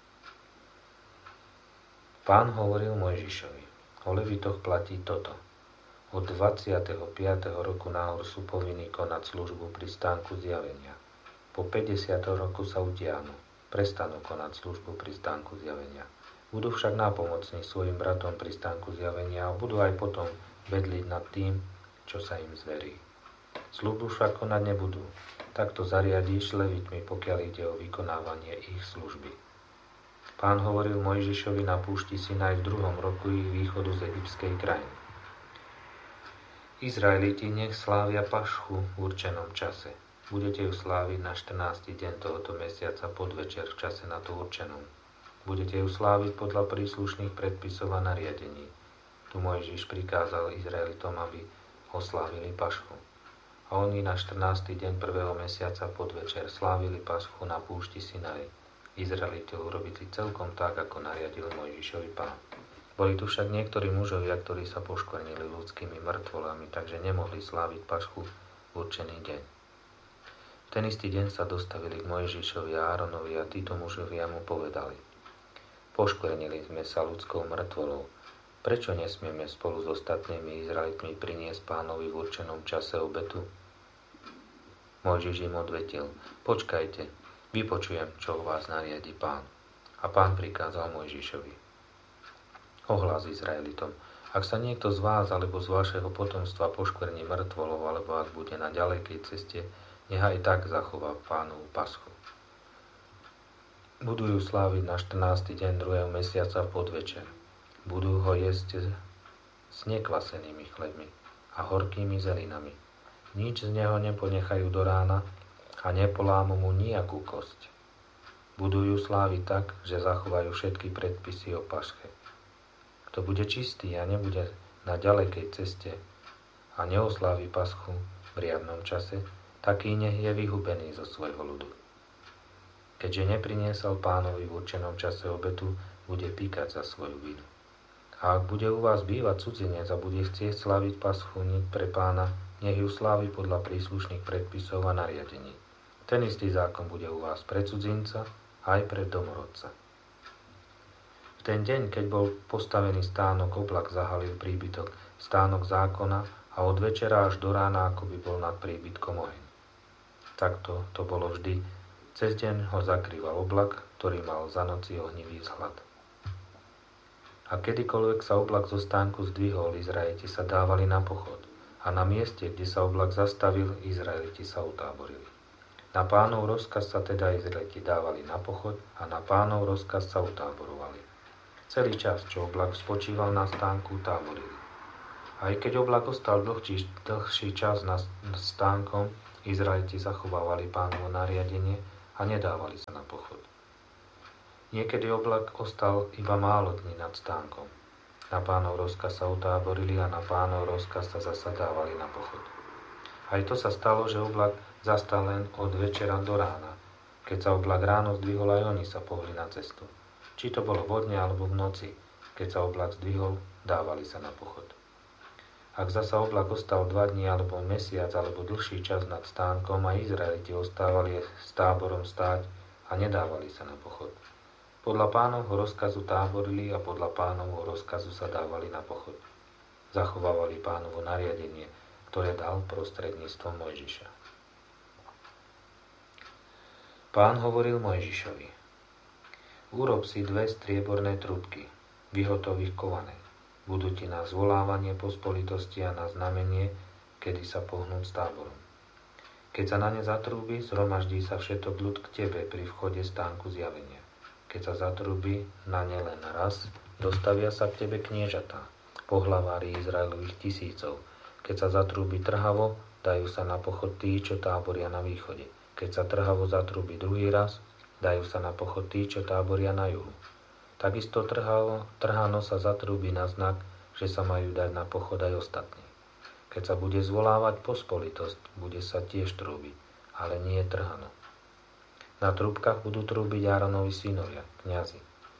Pán hovoril Mojžišovi, o levitoch platí toto. Od dvadsiateho piateho roku nahor sú povinní konať službu pri stánku zjavenia. Po päťdesiatom roku sa utiahnu, prestanú konať službu pri stánku zjavenia. Budú však nápomocní svojim bratom pri stánku zjavenia a budú aj potom bedliť nad tým, čo sa im zverí. Službu však konať nebudú. Takto zariadíš levitmi, pokiaľ ide o vykonávanie ich služby. Pán hovoril Mojžišovi na púšti Sinaj v druhom roku ich východu z egyptskej krajiny. Izraeliti nech slávia Pašku v určenom čase. Budete ju sláviť na štrnásty deň tohoto mesiaca podvečer v čase na to určenom. Budete ju sláviť podľa príslušných predpisov a nariadení. Tu Mojžiš prikázal Izraelitom, aby oslávili Pašku. A oni na štrnásty deň prvého mesiaca podvečer slávili Paschu na púšti Sinaj. Izraeliti urobili celkom tak, ako nariadil Mojžišovi Pán. Boli tu však niektorí mužovia, ktorí sa poškvrnili ľudskými mŕtvolami, takže nemohli sláviť Pašku v určený deň. V ten istý deň sa dostavili k Mojžišovi a Áronovi a títo mužovia mu povedali: Poškvrnili sme sa ľudskou mŕtvolou. Prečo nesmieme spolu s ostatnými Izraelitmi priniesť Pánovi v určenom čase obetu? Mojžiš im odvetil: Počkajte, vypočujem, čo o vás nariadi Pán. A Pán prikázal Mojžišovi: Ohlas Izraelitom: Ak sa niekto z vás alebo z vašeho potomstva poškvrní mŕtvolou, alebo ak bude na ďalekej ceste, nech aj tak zachová Pánovu Paschu. Budú ju sláviť na štrnásty deň druhého mesiaca v podvečer. Budú ho jesť s nekvasenými chlebmi a horkými zelinami. Nič z neho neponechajú do rána a nepolámu mu nejakú kosť. Budú ju sláviť tak, že zachovajú všetky predpisy o Paške. Kto bude čistý a nebude na ďalekej ceste a neoslávi Paschu v riadnom čase, taký nech je vyhubený zo svojho ľudu. Keďže nepriniesol Pánovi v určenom čase obetu, bude píkať za svoju vinu. A ak bude u vás bývať cudzinec a bude chcieť sláviť Paschu pre Pána, nech ju slávi podľa príslušných predpisov a nariadení. Ten istý zákon bude u vás pre cudzinca aj pre domorodca. V ten deň, keď bol postavený stánok, oblak zahalil príbytok, stánok zákona a od večera až do rána, ako by bol nad príbytkom oheň. Takto to bolo vždy. Cez deň ho zakrýval oblak, ktorý mal za noci ohnivý vzhľad. A kedykoľvek sa oblak zo stánku zdvihol, Izraeliti sa dávali na pochod. A na mieste, kde sa oblak zastavil, Izraeliti sa utáborili. Na Pánov rozkaz sa teda Izraeliti dávali na pochod a na Pánov rozkaz sa utáborovali. Celý čas, čo oblak spočíval na stánku, táborili. Aj keď oblak ostal dlhší, dlhší čas nad stánkom, Izraeliti zachovávali Pánovo nariadenie a nedávali sa na pochod. Niekedy oblak ostal iba málo dní nad stánkom. Na Pánov rozkaz sa utáborili a na Pánov rozkaz sa zasa dávali na pochod. Aj to sa stalo, že oblak zastal len od večera do rána. Keď sa oblak ráno zdvihol, aj oni sa pohli na cestu. Či to bolo vodne alebo v noci, keď sa oblak zdvihol, dávali sa na pochod. Ak zasa oblak ostal dva dní alebo mesiac alebo dlhší čas nad stánkom, a Izraeliti ostávali s táborom stáť a nedávali sa na pochod. Podľa Pánovho rozkazu táborili a podľa Pánovho rozkazu sa dávali na pochod. Zachovávali Pánovo nariadenie, ktoré dal prostredníctvom Mojžiša. Pán hovoril Mojžišovi: Urob si dve strieborné trúbky, vyhotov ich kované. Budú ti na zvolávanie pospolitosti a na znamenie, kedy sa pohnú s táborom. Keď sa na ne zatrúbi, zhromaždí sa všetok ľud k tebe pri vchode stánku zjavenia. Keď sa zatrúbi na ne len raz, dostavia sa k tebe kniežatá, pohlavári Izraelových tisícov. Keď sa zatrúbi trhavo, dajú sa na pochod tí, čo táboria na východe. Keď sa trhavo zatrúbi druhý raz, dajú sa na pochod tí, čo táboria na juhu. Takisto trhavo, trhano sa zatrúbi na znak, že sa majú dať na pochod aj ostatní. Keď sa bude zvolávať pospolitosť, bude sa tiež trúbiť, ale nie trhano. Na trúbkach budú trúbiť Áronovi synovia, kňazi.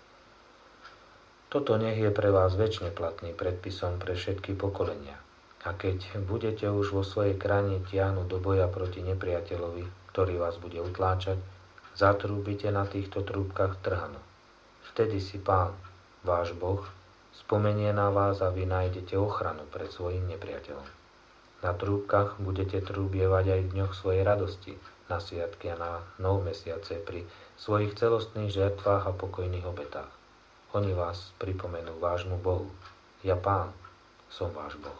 Toto nech je pre vás večne platný predpisom pre všetky pokolenia. A keď budete už vo svojej krajine tiahnuť do boja proti nepriateľovi, ktorý vás bude utláčať, zatrúbite na týchto trúbkach trhano. Vtedy si Pán, váš Boh, spomenie na vás a vy nájdete ochranu pred svojim nepriateľom. Na trúbkach budete trúbievať aj v dňoch svojej radosti, na sviatky a na nov mesiace pri svojich celostných žertvách a pokojných obetách. Oni vás pripomenú vášmu Bohu. Ja Pán som váš Boh.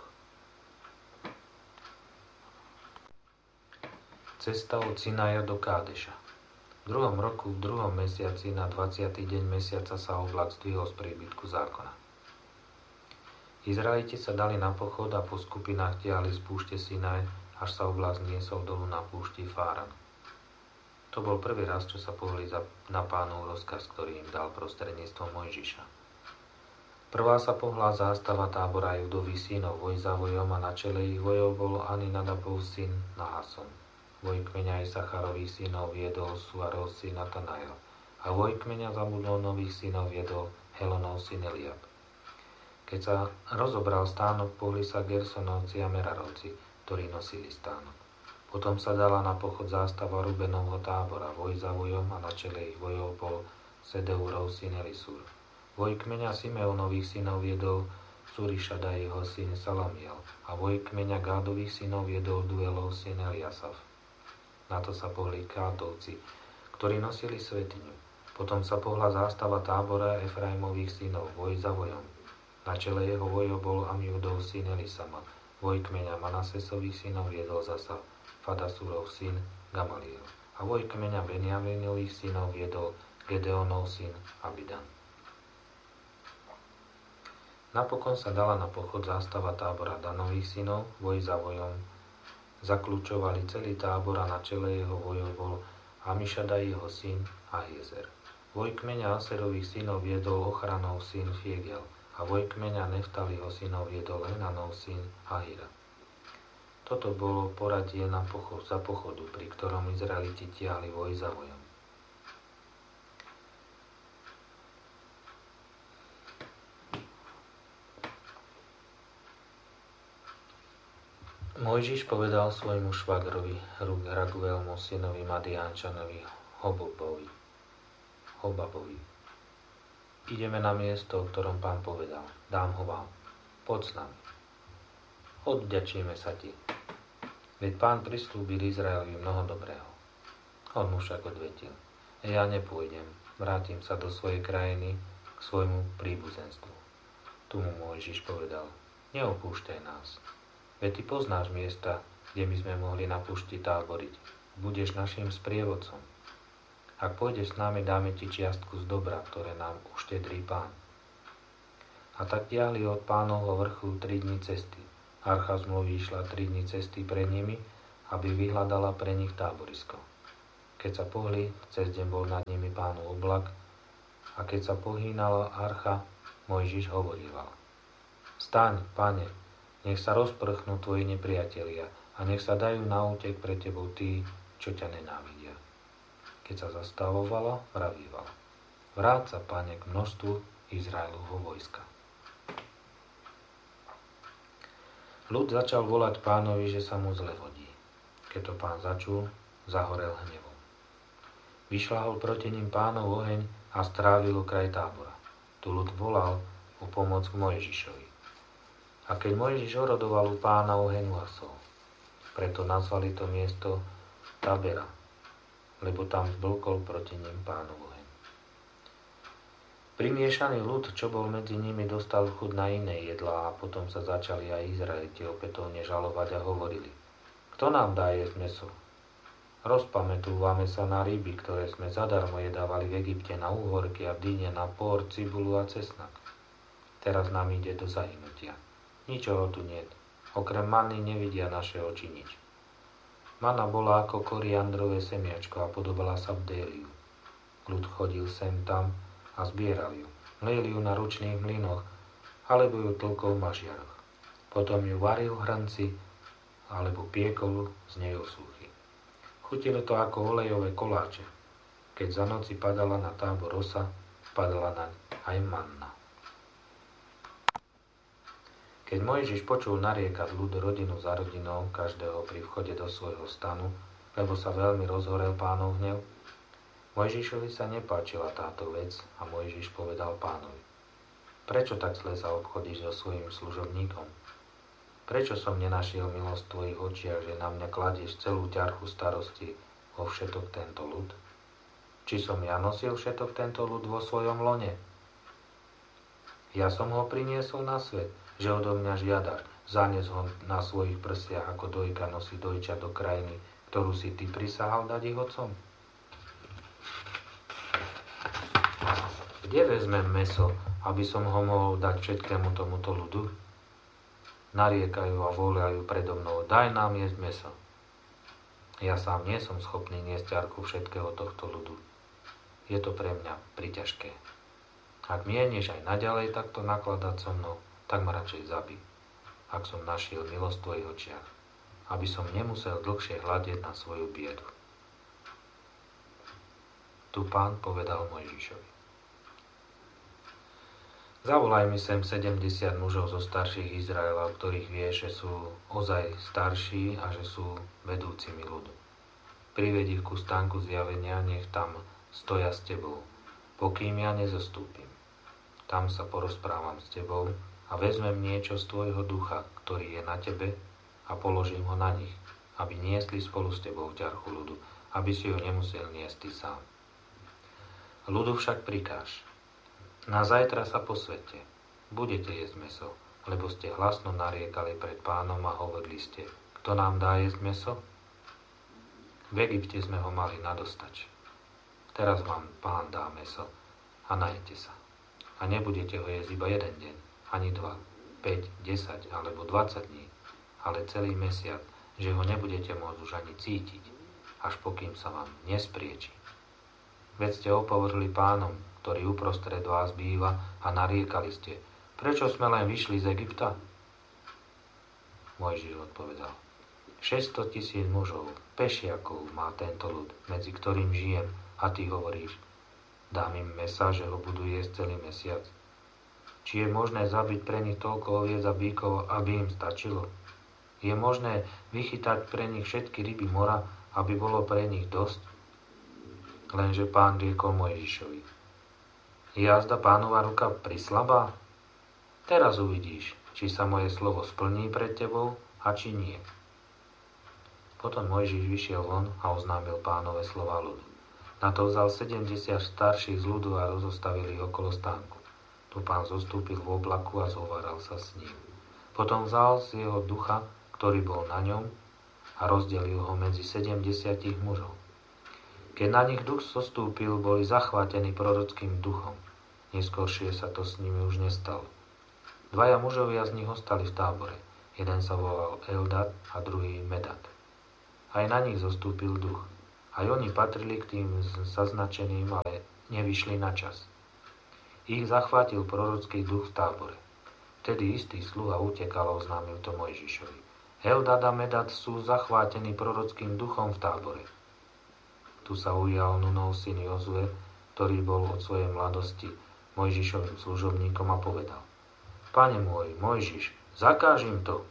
Cesta od Sinaja do Kádeša. V druhom roku, v druhom mesiaci, na dvadsiaty deň mesiaca sa oblak zdvihol z príbytku zákona. Izraeliti sa dali na pochod a po skupinách tiahli z púšte Sinaj, až sa oblak zniesol dolu na púšti Fáran. To bol prvý raz, čo sa pohli na Pánov rozkaz, ktorý im dal prostredníctvom Mojžiša. Prvá sa pohla zástava tábora Judových synov voj za vojom a na čele ich vojov bol Aminadabov syn Nahason. Voj kmeňa Isacharových synov viedol Suarov syn Natanael a voj kmeňa Zabulónových synov viedol Helonov syn Eliab. Keď sa rozobral stánok, pohli sa Gersonovci a Merarovci, ktorí nosili stánok. Potom sa dala na pochod zástava Rubenovho tábora, voj za vojom a na čele ich vojov bol Sedeurov syn Elisur. Voj kmeňa Simeonových synov viedol Surišada jeho syn Salamiel a voj kmeňa Gádových synov viedol Duelov syn Eliasaf. Na to sa pohli Kátovci, ktorí nosili svetiňu. Potom sa pohla zástava tábora Efraimových synov, voj za vojom. Na čele jeho vojov bol Amiudov syn Elisama. Voj kmeňa Manasesových synov viedol zasa Fadasurov syn Gamaliel. A voj kmeňa Benjaminových synov viedol Gedeonov syn Abidan. Napokon sa dala na pochod zástava tábora Danových synov, voj za vojom. Zakľúčovali celý tábor a na čele jeho vojov bol Amišadaj jeho syn Ahiezer. Voj kmeňa Aserových synov viedol Ochranov syn Fiegel a voj kmeňa Neftaliho synov viedol Enanov syn Ahira. Toto bolo poradie na pochod, za pochodu, pri ktorom Izraeliti tiahli voj za vojom. Mojžiš povedal svojmu švagrovi Raguelmu synovi Madiánčanovi Hobabovi. Hobabovi. Ideme na miesto, o ktorom Pán povedal. Dám ho vám. Poď s nami. Odvďačíme sa ti. Veď Pán prislúbil Izraelovi mnoho dobrého. On mu však odvetil. Ja nepôjdem. Vrátim sa do svojej krajiny k svojmu príbuzenstvu. Tu mu Mojžiš povedal. Neopúšťaj nás. Veď ty poznáš miesta, kde my sme mohli na púšti táboriť. Budeš našim sprievodcom. Ak pôjdeš s nami, dáme ti čiastku z dobra, ktoré nám uštedrí Pán. A tak diahli od Pánovho vrchu tri dni cesty. Archa zmluvy išla tri dni cesty pred nimi, aby vyhľadala pre nich táborisko. Keď sa pohli, cez deň bol nad nimi Pánov oblak, a keď sa pohýnala archa, Mojžiš hovorieval: Staň, Pane, nech sa rozprchnú tvoji nepriatelia a nech sa dajú na útek pre tebou tí, čo ťa nenávidia. Keď sa zastavovala, vravíval: Vráť sa, Pane, k množstvu Izraelovho vojska. Ľud začal volať Pánovi, že sa mu zle vodí. Keď to Pán začul, zahorel hnevom. Vyšľahol proti ním Pánov oheň a strávil kraj tábora. Tu ľud volal o pomoc k Mojžišovi. A keď Mojžiš orodoval u Pána, oheň uhasol. Preto nazvali to miesto Tabera, lebo tam zblkol proti ním Pánov oheň. Primiešaný ľud, čo bol medzi nimi, dostal chuť na iné jedlá a potom sa začali aj Izraeliti opätovne žalovať a hovorili: Kto nám dá jesť mäso? Rozpamätúvame sa na ryby, ktoré sme zadarmo jedávali v Egypte, na úhorky a dyne, na pór, cibulu a cesnak. Teraz nám ide do zahynutia. Ničoho tu niet. Okrem manny nevidia naše oči nič. Mana bola ako koriandrové semiačko a podobala sa bdéliu. Ľud chodil sem tam a zbieral ju. Mlieli ju na ručných mlynoch, alebo ju tlkol v mažiaroch. Potom ju varil v hrnci, alebo piekol z nej osúchy. Chutilo to ako olejové koláče. Keď za noci padala na tábor rosa, padala naň aj manna. Keď Mojžiš počul nariekať ľud rodinu za rodinou, každého pri vchode do svojho stanu, lebo sa veľmi rozhorel Pánov hnev, Mojžišovi sa nepáčila táto vec a Mojžiš povedal Pánovi: Prečo tak zle zaobchodíš so svojím služobníkom? Prečo som nenašiel milosť v tvojich očiach, že na mňa kladieš celú ťarchu starosti o všetok tento ľud? Či som ja nosil všetok tento ľud vo svojom lone? Ja som ho priniesol na svet, že odo mňa žiadaš, zanies ho na svojich prsiach, ako dojka nosí dojča do krajiny, ktorú si ty prisahal dať ich otcom? Kde vezmem mäso, aby som ho mohol dať všetkému tomuto ľudu? Nariekajú a volajú predo mnou: Daj nám jesť mäso. Ja sám nie som schopný niesť ťarchu všetkého tohto ľudu. Je to pre mňa priťažké. Ak mienieš aj naďalej takto nakladať so mnou, tak ma radšej zabij, ak som našiel milosť v tvojich očiach, aby som nemusel dlhšie hľadieť na svoju biedu. Tu Pán povedal Mojžišovi: Zavolaj mi sem sedemdesiat mužov zo starších Izraela, o ktorých vieš, že sú ozaj starší a že sú vedúcimi ľudu. Prived ich ku stánku zjavenia, nech tam stoja s tebou, pokým ja nezostúpim. Tam sa porozprávam s tebou a vezmem niečo z tvojho ducha, ktorý je na tebe, a položím ho na nich, aby niesli spolu s tebou ťarchu ľudu, aby si ho nemusel niesť ty sám. Ľudu však prikáž: Na zajtra sa posvete, budete jesť mäso, lebo ste hlasno nariekali pred Pánom a hovorili ste: Kto nám dá jesť mäso? V Egypte sme ho mali nadostač. Teraz vám Pán dá mäso a najete sa. A nebudete ho jesť iba jeden deň, ani dva, päť, desať alebo dvadsať dní, ale celý mesiac, že ho nebudete môcť už ani cítiť, až pokým sa vám nesprieči. Veď ste opovrhli Pánom, ktorý uprostred vás býva, a nariekali ste: Prečo sme len vyšli z Egypta? Mojžiš odpovedal: šesťsto tisíc mužov, pešiakov má tento ľud, medzi ktorým žijem, a ty hovoríš: Dám im mäsa, že ho budú jesť celý mesiac. Či je možné zabiť pre nich toľko oviec a bíkov, aby im stačilo? Je možné vychytať pre nich všetky ryby mora, aby bolo pre nich dosť? Lenže Pán riekol Mojžišovi: Je jazda Pánova ruka prislabá? Teraz uvidíš, či sa moje slovo splní pred tebou a či nie. Potom Mojžiš vyšiel von a oznámil Pánove slova ľudu. Na to vzal sedemdesiat starších z ľudu a rozostavili ich okolo stánku. Tu Pán zostúpil v oblaku a zhováral sa s ním. Potom vzal z jeho ducha, ktorý bol na ňom, a rozdelil ho medzi sedemdesiatich mužov. Keď na nich duch zostúpil, boli zachvátení prorockým duchom. Neskôršie sa to s nimi už nestalo. Dvaja mužovia z nich ostali v tábore. Jeden sa volal Eldad a druhý Medad. Aj na nich zostúpil duch. Aj oni patrili k tým zaznačeným, ale nevyšli na čas. Ich zachvátil prorocký duch v tábore. Vtedy istý sluha utekal a oznámil to Mojžišovi. Eldad a Medad sú zachvátení prorockým duchom v tábore. Tu sa ujal Nunov syn Jozue, ktorý bol od svojej mladosti Mojžišovým služobníkom a povedal: Pane môj, Mojžiš, zakáž im to.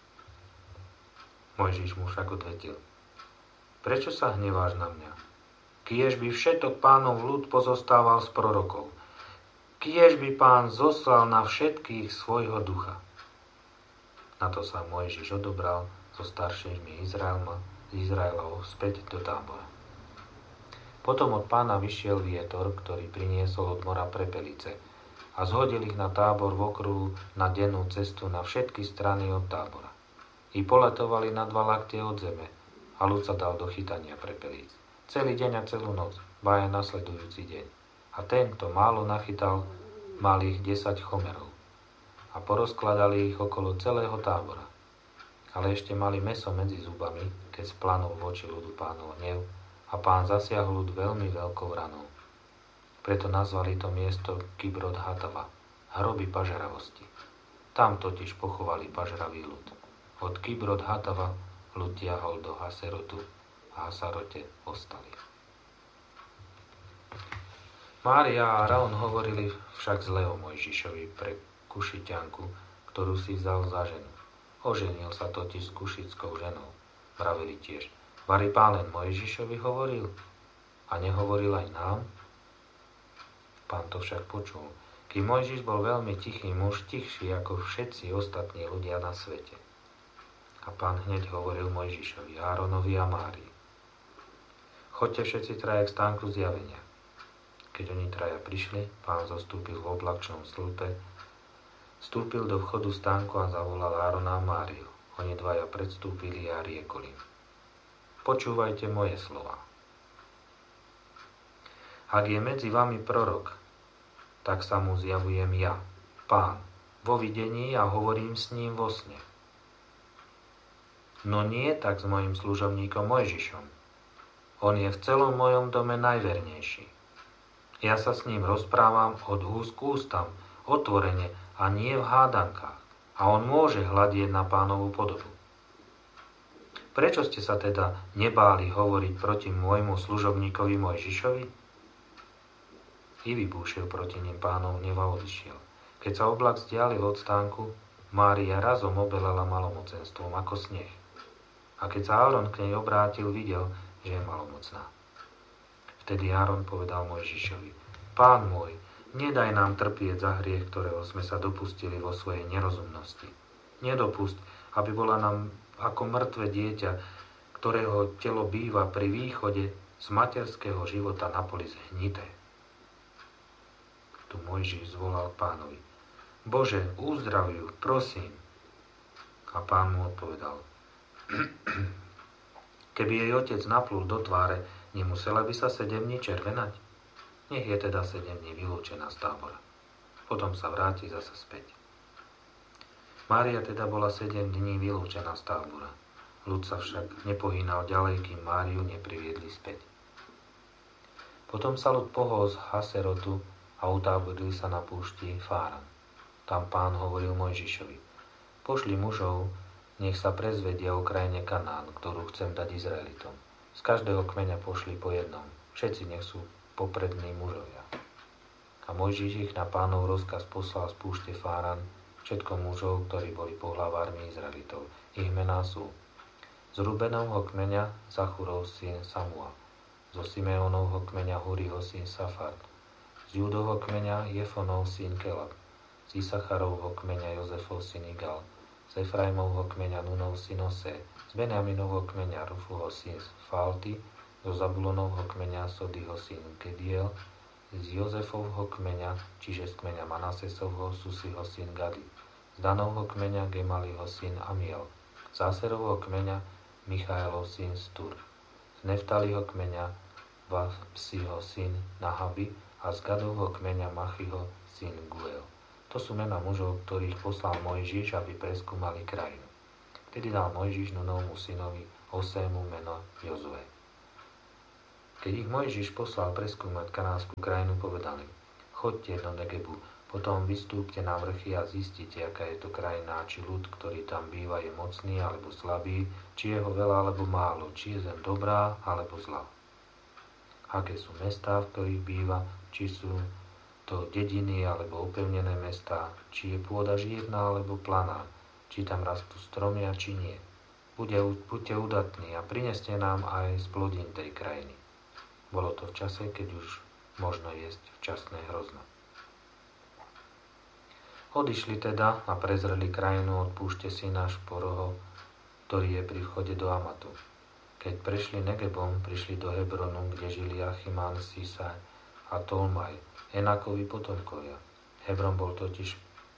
Mojžiš mu však odvetil: Prečo sa hneváš na mňa? Kiež by všetok pánov ľud pozostával z prorokov. Kiež by pán zoslal na všetkých svojho ducha. Na to sa Mojžiš odobral so staršími Izraelma, Izraelov späť do tábora. Potom od pána vyšiel vietor, ktorý priniesol od mora prepelice a zhodil ich na tábor v okruhu na dennú cestu na všetky strany od tábora. I poletovali na dva laktie od zeme a ľud sa dal do chytania prepelíc. Celý deň a celú noc, ba aj nasledujúci deň. A ten, kto málo nachytal, mal ich desať chomerov. A porozkladali ich okolo celého tábora. Ale ešte mali mäso medzi zubami, keď splanul voči ľudu pánov hnev, a pán zasiahol ľud veľmi veľkou ranou. Preto nazvali to miesto Kibrot Hatava, hroby pažravosti. Tam totiž pochovali pažravý ľud. Od Kibrot Hatava ľud tiahol do Haserotu a Hasarote ostali. Mária a Áron hovorili však zle o Mojžišovi pre Kušiťanku, ktorú si vzal za ženu. Oženil sa totiž s kušickou ženou. Vravili tiež: Vari pán len Mojžišovi hovoril a nehovoril aj nám? Pán to však počul. Kým Mojžiš bol veľmi tichý muž, tichší ako všetci ostatní ľudia na svete. A pán hneď hovoril Mojžišovi, Áronovi a Márii: Choďte všetci traja k stánku zjavenia. Keď oni traja prišli, pán zostúpil v oblačnom stĺpe, vstúpil do vchodu stánku a zavolal Árona a Máriu. Oni dvaja predstúpili a riekoli: Počúvajte moje slova. Ak je medzi vami prorok, tak sa mu zjavujem ja, Pán, vo videní a hovorím s ním vo sne. No nie tak s mojim služobníkom Mojžišom. On je v celom mojom dome najvernejší. Ja sa s ním rozprávam od úst k ústam, otvorene a nie v hádankách. A on môže hľadieť na pánovú podobu. Prečo ste sa teda nebáli hovoriť proti môjmu služobníkovi Mojžišovi? I vybúšil proti ním pánov hnev a odišiel. Keď sa oblak vzdialil od stánku, Mária razom obelela malomocenstvom ako sneh. A keď sa Áron k nej obrátil, videl, že je malomocná. Vtedy Áron povedal Mojžišovi: Pán môj, nedaj nám trpieť za hriech, ktorého sme sa dopustili vo svojej nerozumnosti. Nedopusť, aby bola nám ako mŕtve dieťa, ktorého telo býva pri východe z materského života na poli zhnité. Tu Mojžiš zvolal pánovi: Bože, uzdrav ju, prosím. A pán mu odpovedal: Keby jej otec naplul do tváre, nemusela by sa sedem dní červenať? Nech je teda sedem dní vylúčená z tábora. Potom sa vráti zasa späť. Mária teda bola sedem dní vylúčená z tábora. Ľud sa však nepohýnal ďalej, kým Máriu nepriviedli späť. Potom sa ľud pohol z Haserotu a utáborili sa na púšti Fáran. Tam pán hovoril Mojžišovi: Pošli mužov, nech sa prezvedia o krajine Kanán, ktorú chcem dať Izraelitom. Z každého kmeňa pošli po jednom. Všetci nech sú poprední mužovia. A Mojžiš ich na pánov rozkaz poslal z púšte Fáran, všetko mužov, ktorí boli pohlavármi Izraelitov. Ich mená sú: z Rubenovho kmeňa Zachurov syn Samua, zo Simeonovho kmeňa Huriho syn Safat, z Júdovho kmeňa Jefonov syn Kelab, z Isacharovho kmeňa Jozefov syn Igal, z Efraimovho kmeňa Nunov syn Ose, z Benjaminovho kmeňa Rufuho syn Falty, zo Zabulonovho kmeňa Sodyho syn Gediel, z Jozefovho kmeňa, čiže z kmeňa Manasesovho Susiho syn Gadi, z Danovho kmeňa Gemaliho syn Amiel, z Aserovho kmeňa Michaelov syn Stur, z Neftaliho kmeňa Vapsiho syn Nahabi a z Gadovho kmeňa Machiho syn Guel, To sú mená mužov, ktorých poslal Mojžiš, aby preskúmali krajinu. Tedy dal Mojžiš Nunovmu synovi Hosému meno Jozue. Keď ich Mojžiš poslal preskúmať kanánsku krajinu, povedal im: Choďte do Negebu, potom vystúpte na vrchy a zistite, aká je to krajina, či ľud, ktorý tam býva, je mocný alebo slabý, či je ho veľa alebo málo, či je zem dobrá alebo zlá. Aké sú mestá, v ktorých býva, či sú to dediny alebo upevnené mestá, či je pôda žírna alebo planá, či tam rastú stromy a či nie. Buďte, buďte udatní a prineste nám aj z plodín tej krajiny. Bolo to v čase, keď už možno jesť včasné hrozno. Odišli teda a prezreli krajinu od púšte Sináš poroho, ktorý je pri vchode do Amatu. Keď prešli Negebom, prišli do Hebronu, kde žili Achiman, Sisaj a Tolmaj, Enakovi potomkovia. Hebron bol totiž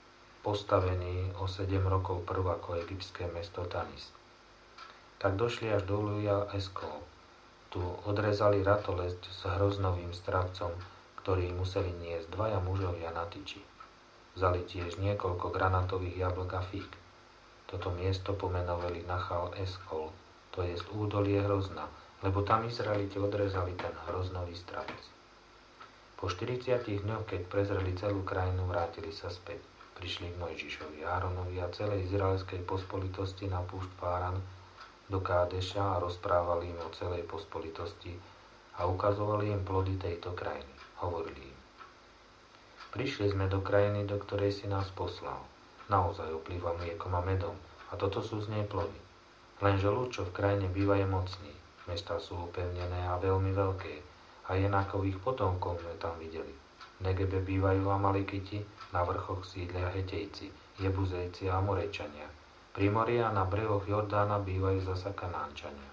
postavený o sedem rokov prv ako egyptské mesto Tanis. Tak došli až do Uluja Eskol. Tu odrezali ratolesť s hroznovým stravcom, ktorý museli niesť dvaja mužovia na tyči. Vzali tiež niekoľko granatových jablk a fík. Toto miesto pomenovali Nachal Eskol, to jest údolie hrozna, lebo tam Izraeliti odrezali ten hroznový stravec. Po štyridsiatich dňoch, keď prezreli celú krajinu, vrátili sa späť. Prišli k Mojžišovi, Áronovi a celej izraelskej pospolitosti na púšť Páran do Kádeša a rozprávali im o celej pospolitosti a ukazovali im plody tejto krajiny. Hovorili im: Prišli sme do krajiny, do ktorej si nás poslal. Naozaj oplýva mliekom a medom a toto sú z nej plody. Lenže ľud, čo v krajine býva, je mocný. Mestá sú upevnené a veľmi veľké a Enakových potomkov sme tam videli. V Negebe bývajú Amalekiti, na vrchoch sídlia Hetejci, Jebuzejci a Amorejčania. Pri mori a na brehoch Jordána bývajú zasa Kanánčania.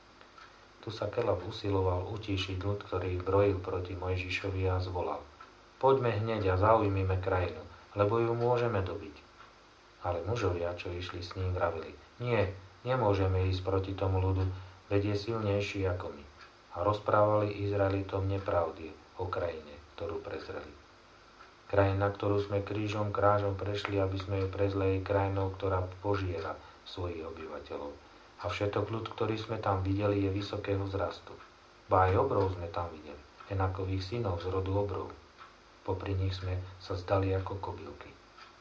Tu sa Kelab usiloval utíšiť ľud, ktorý brojil proti Mojžišovi a zvolal: Poďme hneď a zaujmime krajinu, lebo ju môžeme dobiť. Ale mužovia, čo išli s ním, vravili: Nie, nemôžeme ísť proti tomu ľudu, veď je silnejší ako my. A rozprávali Izraelitom nepravdy o krajine, ktorú prezreli. Krajina, ktorú sme krížom krážom prešli, aby sme ju prezleli krajinou, ktorá požiera svojich obyvateľov. A všetok ľud, ktorý sme tam videli, je vysokého vzrastu. Ba aj obrov sme tam videli, Enakových synov z rodu obrov. Popri nich sme sa zdali ako kobylky.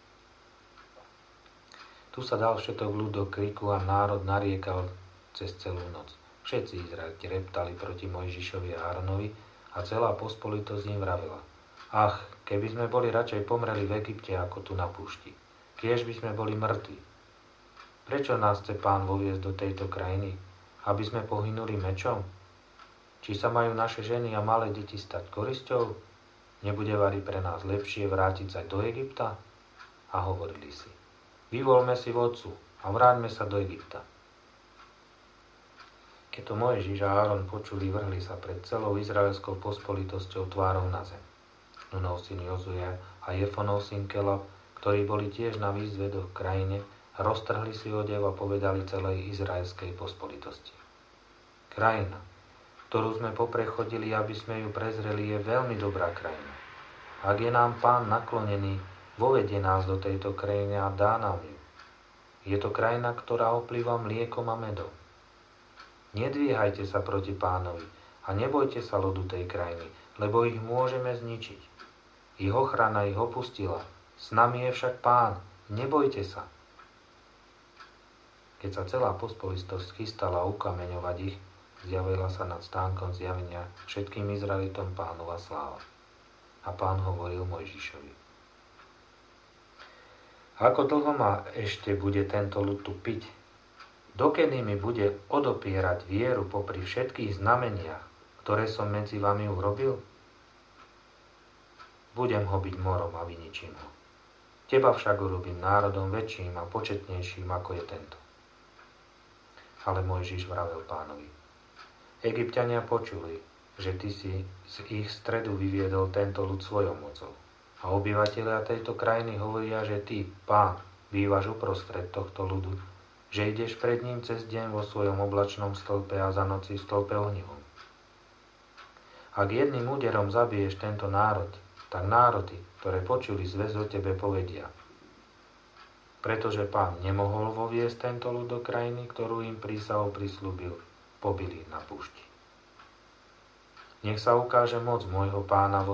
Tu sa dal všetok ľud do kriku a národ nariekal cez celú noc. Všetci Izraeliti reptali proti Mojžišovi a Áronovi a celá pospolitosť im vravela: Ach, keby sme boli radšej pomreli v Egypte ako tu na púšti. Kiež by sme boli mŕtvi. Prečo nás chce Pán voviesť do tejto krajiny? Aby sme pohynuli mečom? Či sa majú naše ženy a malé deti stať korisťou? Nebude vari pre nás lepšie vrátiť sa do Egypta? A hovorili si: Vyvolme si vodcu a vráťme sa do Egypta. Keď to Mojžiš a Áron počuli, vrhli sa pred celou izraelskou pospolitosťou tvárou na zem. Nunov syn Jozue a Jefonov syn Kelab, ktorí boli tiež na výzvedoch v krajine, roztrhli si odev a povedali celej izraelskej pospolitosti: Krajina, ktorú sme poprechodili, aby sme ju prezreli, je veľmi dobrá krajina. Ak je nám Pán naklonený, vovedie nás do tejto krajiny a dá nám ju. Je to krajina, ktorá oplýva mliekom a medom. Nedvíhajte sa proti Pánovi a nebojte sa ľudu tej krajiny, lebo ich môžeme zničiť. Ich ochrana ich opustila. S nami je však Pán. Nebojte sa. Keď sa celá pospolitosť chystala ukameňovať ich, zjavila sa nad stánkom zjavenia všetkým Izraelitom Pánova sláva. A Pán hovoril Mojžišovi: Ako dlho ma ešte bude tento ľud tu piť? Dokedy mi bude odopierať vieru popri všetkých znameniach, ktoré som medzi vami urobil? Budem ho byť morom a vyničím ho. Teba však urobím národom väčším a početnejším, ako je tento. Ale Mojžiš vravel Pánovi: Egypťania počuli, že ty si z ich stredu vyviedol tento ľud svojou mocou. A obyvatelia tejto krajiny hovoria, že ty, Pán, bývaš uprostred tohto ľudu, že ideš pred ním cez deň vo svojom oblačnom stĺpe a za noci v stĺpe ohnivom. Ak jedným úderom zabiješ tento národ, tak národy, ktoré počuli zväz o tebe, povedia: pretože Pán nemohol voviesť tento ľud do krajiny, ktorú im prísahou prislúbil, pobili na púšti. Nech sa ukáže moc môjho Pána vo